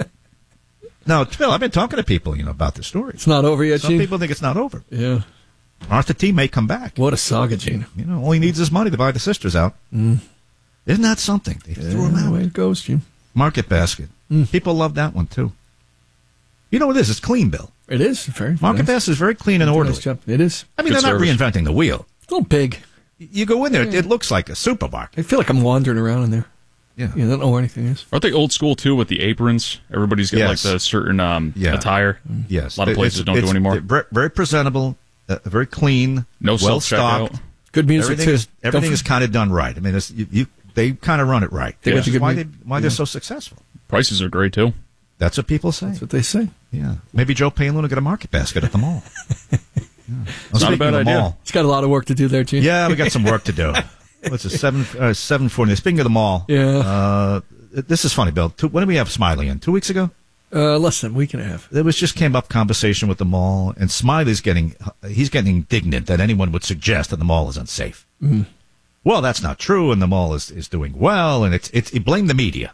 S10: No, Phil, I've been talking to people, you know, about this story.
S9: It's not over yet,
S10: Some
S9: Gene?
S10: people think it's not over.
S9: Yeah.
S10: Arthur T. may come back.
S9: What a saga, Gene.
S10: You know, all he needs is money to buy the sisters out.
S9: Mm.
S10: Isn't that something? They
S9: Yeah,
S10: threw him
S9: the
S10: out.
S9: way it goes, Gene.
S10: Market Basket.
S9: Mm.
S10: People love that one, too. You know what it is? It's clean, Bill.
S9: It is. Very
S10: Market
S9: nice.
S10: Basket is very clean and orderly.
S9: Nice job. It is.
S10: I mean,
S12: Good
S10: they're
S12: service.
S10: not reinventing the wheel.
S9: It's a little big.
S10: You go in there, it looks like a supermarket.
S9: I feel like I'm wandering around in there.
S10: Yeah.
S9: Yeah, I don't know where anything is.
S12: Aren't they old school, too, with the aprons? Everybody's got,
S10: Yes.
S12: like, the certain um,
S10: Yeah.
S12: attire.
S10: Yes.
S12: A lot of places
S10: It's-
S12: don't do
S10: it's
S12: anymore.
S10: Very, very presentable, uh, very clean,
S12: No
S10: well
S12: self-checkout.
S10: stocked.
S9: Good music,
S10: Everything
S9: too.
S10: is, everything
S9: Don't
S10: is kind of done right. I mean, it's, you, you, they kind of run it right.
S9: They got
S10: Which
S9: the
S10: is
S9: good
S10: why,
S9: mu-
S10: they, why
S9: yeah.
S10: they're so successful.
S12: Prices are great, too.
S10: That's what people say.
S9: That's what they say.
S10: Yeah. Maybe Joe Palin will get a Market Basket at the mall. Yeah.
S12: It's not a
S10: Speaking
S12: bad
S10: of the
S12: idea.
S10: mall,
S9: It's got a lot of work to do there, Gene.
S10: yeah, we got some work to do. What's it, seven, uh, seven forty? Speaking of the mall,
S9: Yeah.
S10: uh, this is funny, Bill. Two, when did we have Smiley in? Two weeks ago?
S9: Uh, less than a week and a half.
S10: There was just came up conversation with the mall, and Smiley's getting he's getting indignant that anyone would suggest that the mall is unsafe.
S9: Mm.
S10: well, that's not true, and the mall is, is doing well, and it's, it's, it blamed the media.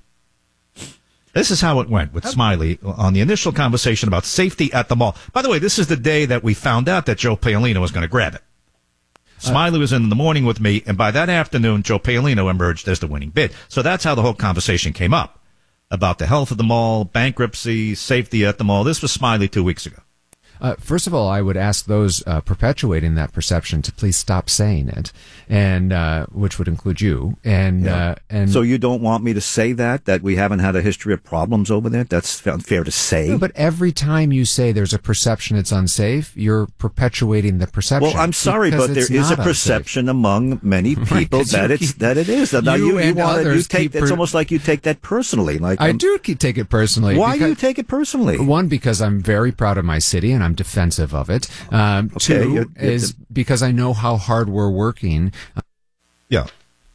S10: This is how it went with Smiley on the initial conversation about safety at the mall. By the way, this is the day that we found out that Joe Paolino was going to grab it. Smiley was in the morning with me, and by that afternoon, Joe Paolino emerged as the winning bid. So that's how the whole conversation came up, about the health of the mall, bankruptcy, safety at the mall. This was Smiley two weeks ago.
S1: Uh, first of all, I would ask those uh, perpetuating that perception to please stop saying it, and uh, which would include you. And
S2: Yeah.
S1: uh, and
S2: So you don't want me to say that, that we haven't had a history of problems over there? That's unfair to say.
S1: No, but every time you say there's a perception it's unsafe, you're perpetuating the perception.
S2: Well, I'm sorry,
S1: because
S2: but there
S1: it's
S2: is a
S1: not
S2: perception among many
S1: Right,
S2: people
S1: 'cause
S2: that
S1: you
S2: it's
S1: keep-
S2: that it is. Now
S1: you
S2: you, you,
S1: and
S2: want to you
S1: others
S2: take
S1: keep
S2: it's
S1: per-
S2: almost like you take that personally. Like
S1: I
S2: um,
S1: do keep- take it personally.
S2: Why do
S1: because-
S2: you take it personally?
S1: One, because I'm very proud of my city and I'm defensive of it. Um,
S2: Okay,
S1: two
S2: you're- you're
S1: is
S2: de-
S1: because I know how hard we're working.
S10: Yeah.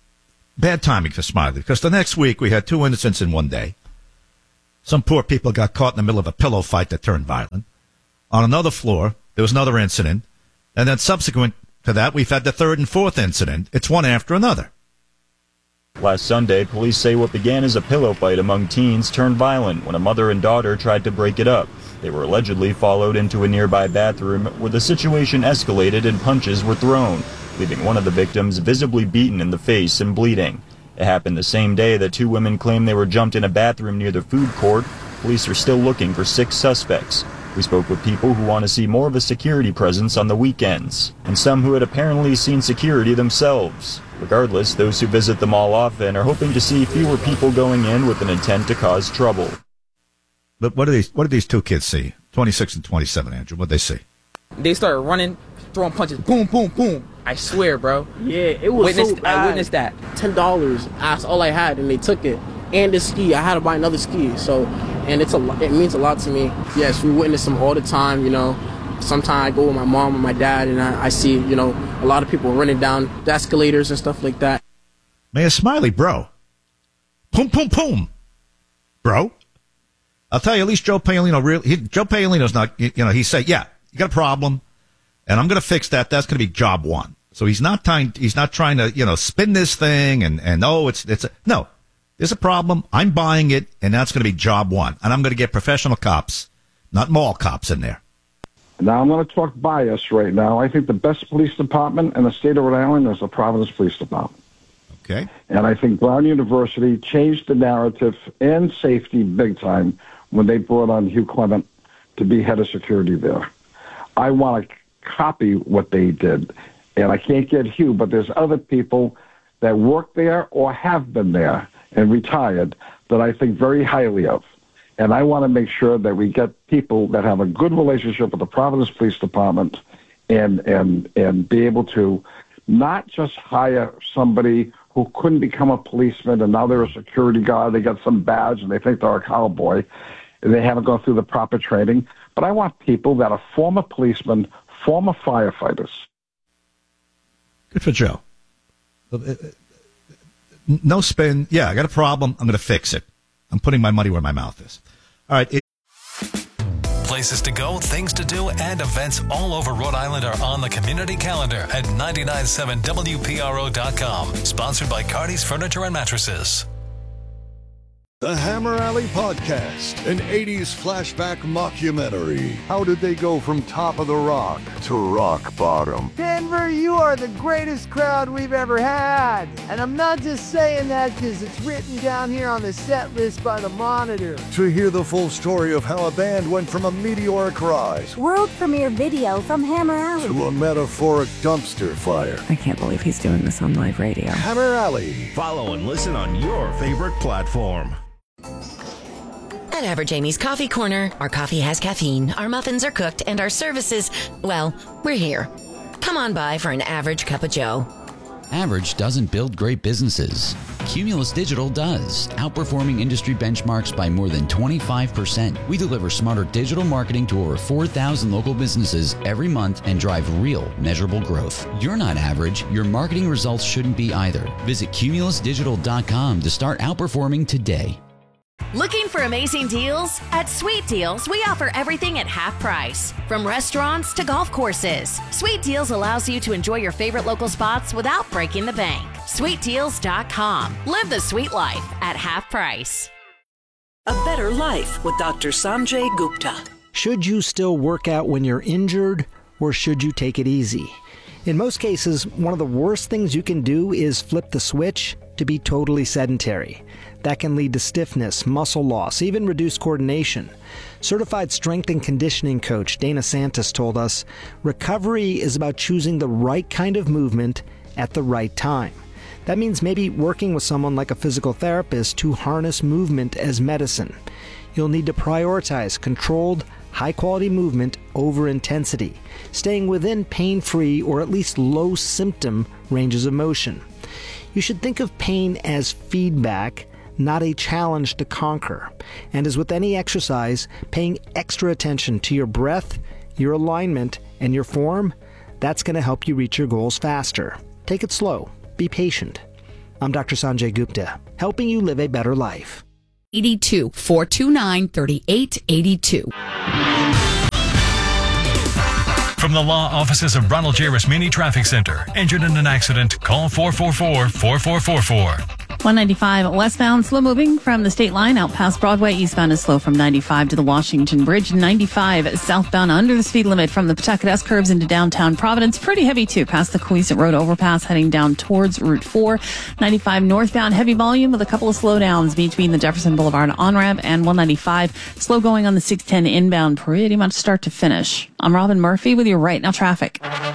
S10: Bad timing for Smiley, because the next week we had two incidents in one day. Some poor people got caught in the middle of a pillow fight that turned violent. On another floor, there was another incident. And then subsequent to that, we've had the third and fourth incident. It's one after another.
S8: Last Sunday, police say what began as a pillow fight among teens turned violent when a mother and daughter tried to break it up. They were allegedly followed into a nearby bathroom where the situation escalated and punches were thrown, leaving one of the victims visibly beaten in the face and bleeding. It happened the same day that two women claimed they were jumped in a bathroom near the food court. Police are still looking for six suspects. We spoke with people who want to see more of a security presence on the weekends, and some who had apparently seen security themselves. Regardless, those who visit the mall often are hoping to see fewer people going in with an intent to cause trouble.
S10: But what do these what did these two kids see? twenty-six and twenty-seven, Andrew. What did they see?
S16: They started running, throwing punches, boom, boom, boom. I swear, bro.
S21: Yeah, it was
S16: witnessed,
S21: so bad.
S16: I witnessed that.
S21: Ten dollars. That's all I had, and they took it. And the ski, I had to buy another ski. So, and it's a lo- it means a lot to me. Yes, we witness them all the time. You know, sometimes I go with my mom and my dad, and I, I see you know a lot of people running down the escalators and stuff like that.
S10: Mayor Smiley, bro. Boom, boom, boom. Bro. I'll tell you, at least Joe Paolino, really, he, Joe Paolino's not, you know, he say, yeah, you got a problem, and I'm going to fix that. That's going to be job one. So he's not trying, he's not trying to, you know, spin this thing and, and oh, it's, it's, a, no, there's a problem. I'm buying it, and that's going to be job one. And I'm going to get professional cops, not mall cops in there.
S22: Now, I'm going to talk bias right now. I think the best police department in the state of Rhode Island is the Providence Police Department.
S10: Okay.
S22: And I think Brown University changed the narrative and safety big time when they brought on Hugh Clement to be head of security there. I want to copy what they did. And I can't get Hugh, but there's other people that work there or have been there and retired that I think very highly of. And I want to make sure that we get people that have a good relationship with the Providence Police Department and and and be able to not just hire somebody who couldn't become a policeman and now they're a security guard, they got some badge and they think they're a cowboy and they haven't gone through the proper training. But I want people that are former policemen, former firefighters.
S10: Good for Joe. No spin. Yeah, I got a problem. I'm going to fix it. I'm putting my money where my mouth is. All right. It-
S4: Places to go, things to do, and events all over Rhode Island are on the community calendar at nine nine seven W P R O dot com. Sponsored by Cardi's Furniture and Mattresses.
S23: The Hammer Alley Podcast, an eighties flashback mockumentary. How did they go from top of the rock to rock bottom?
S25: Denver, you are the greatest crowd we've ever had. And I'm not just saying that because it's written down here on the set list by the Monitor.
S23: To hear the full story of how a band went from a meteoric rise
S28: World premiere video from Hammer Alley
S23: to a metaphoric dumpster fire.
S29: I can't believe he's doing this on live radio.
S23: Hammer Alley.
S31: Follow and listen on your favorite platform.
S7: At Average Amy's Coffee Corner, our coffee has caffeine, our muffins are cooked, and our services, well, we're here. Come on by for an average cup of joe.
S26: Average doesn't build great businesses. Cumulus Digital does, outperforming industry benchmarks by more than twenty-five percent. We deliver smarter digital marketing to over four thousand local businesses every month and drive real, measurable growth. You're not average. Your marketing results shouldn't be either. Visit cumulus digital dot com to start outperforming today.
S32: Looking for amazing deals? At Sweet Deals, we offer everything at half price. From restaurants to golf courses, Sweet Deals allows you to enjoy your favorite local spots without breaking the bank. sweet deals dot com. Live the sweet life at half price.
S3: A better life with Doctor Sanjay Gupta.
S5: Should you still work out when you're injured, or should you take it easy? In most cases, one of the worst things you can do is flip the switch to be totally sedentary. That can lead to stiffness, muscle loss, even reduced coordination. Certified strength and conditioning coach Dana Santos told us, recovery is about choosing the right kind of movement at the right time. That means maybe working with someone like a physical therapist to harness movement as medicine. You'll need to prioritize controlled, high-quality movement over intensity, staying within pain-free or at least low-symptom ranges of motion. You should think of pain as feedback, not a challenge to conquer. And as with any exercise, paying extra attention to your breath, your alignment, and your form, that's going to help you reach your goals faster. Take it slow. Be patient. I'm Doctor Sanjay Gupta, helping you live a better life.
S6: eighty-two, four two nine, three eight eight two.
S4: From the law offices of Ronald J. Rasmini Traffic Center. Injured in an accident? Call four four four, four four four four.
S11: one ninety-five westbound, slow moving from the state line out past Broadway. Eastbound is slow from ninety-five to the Washington Bridge. ninety-five southbound under the speed limit from the Pawtucket S curves into downtown Providence. Pretty heavy too past the Cohasset Road overpass heading down towards Route four. ninety-five northbound, heavy volume with a couple of slowdowns between the Jefferson Boulevard on-ramp and one ninety-five. Slow going on the six ten inbound, pretty much start to finish. I'm Robin Murphy with your Right Now traffic.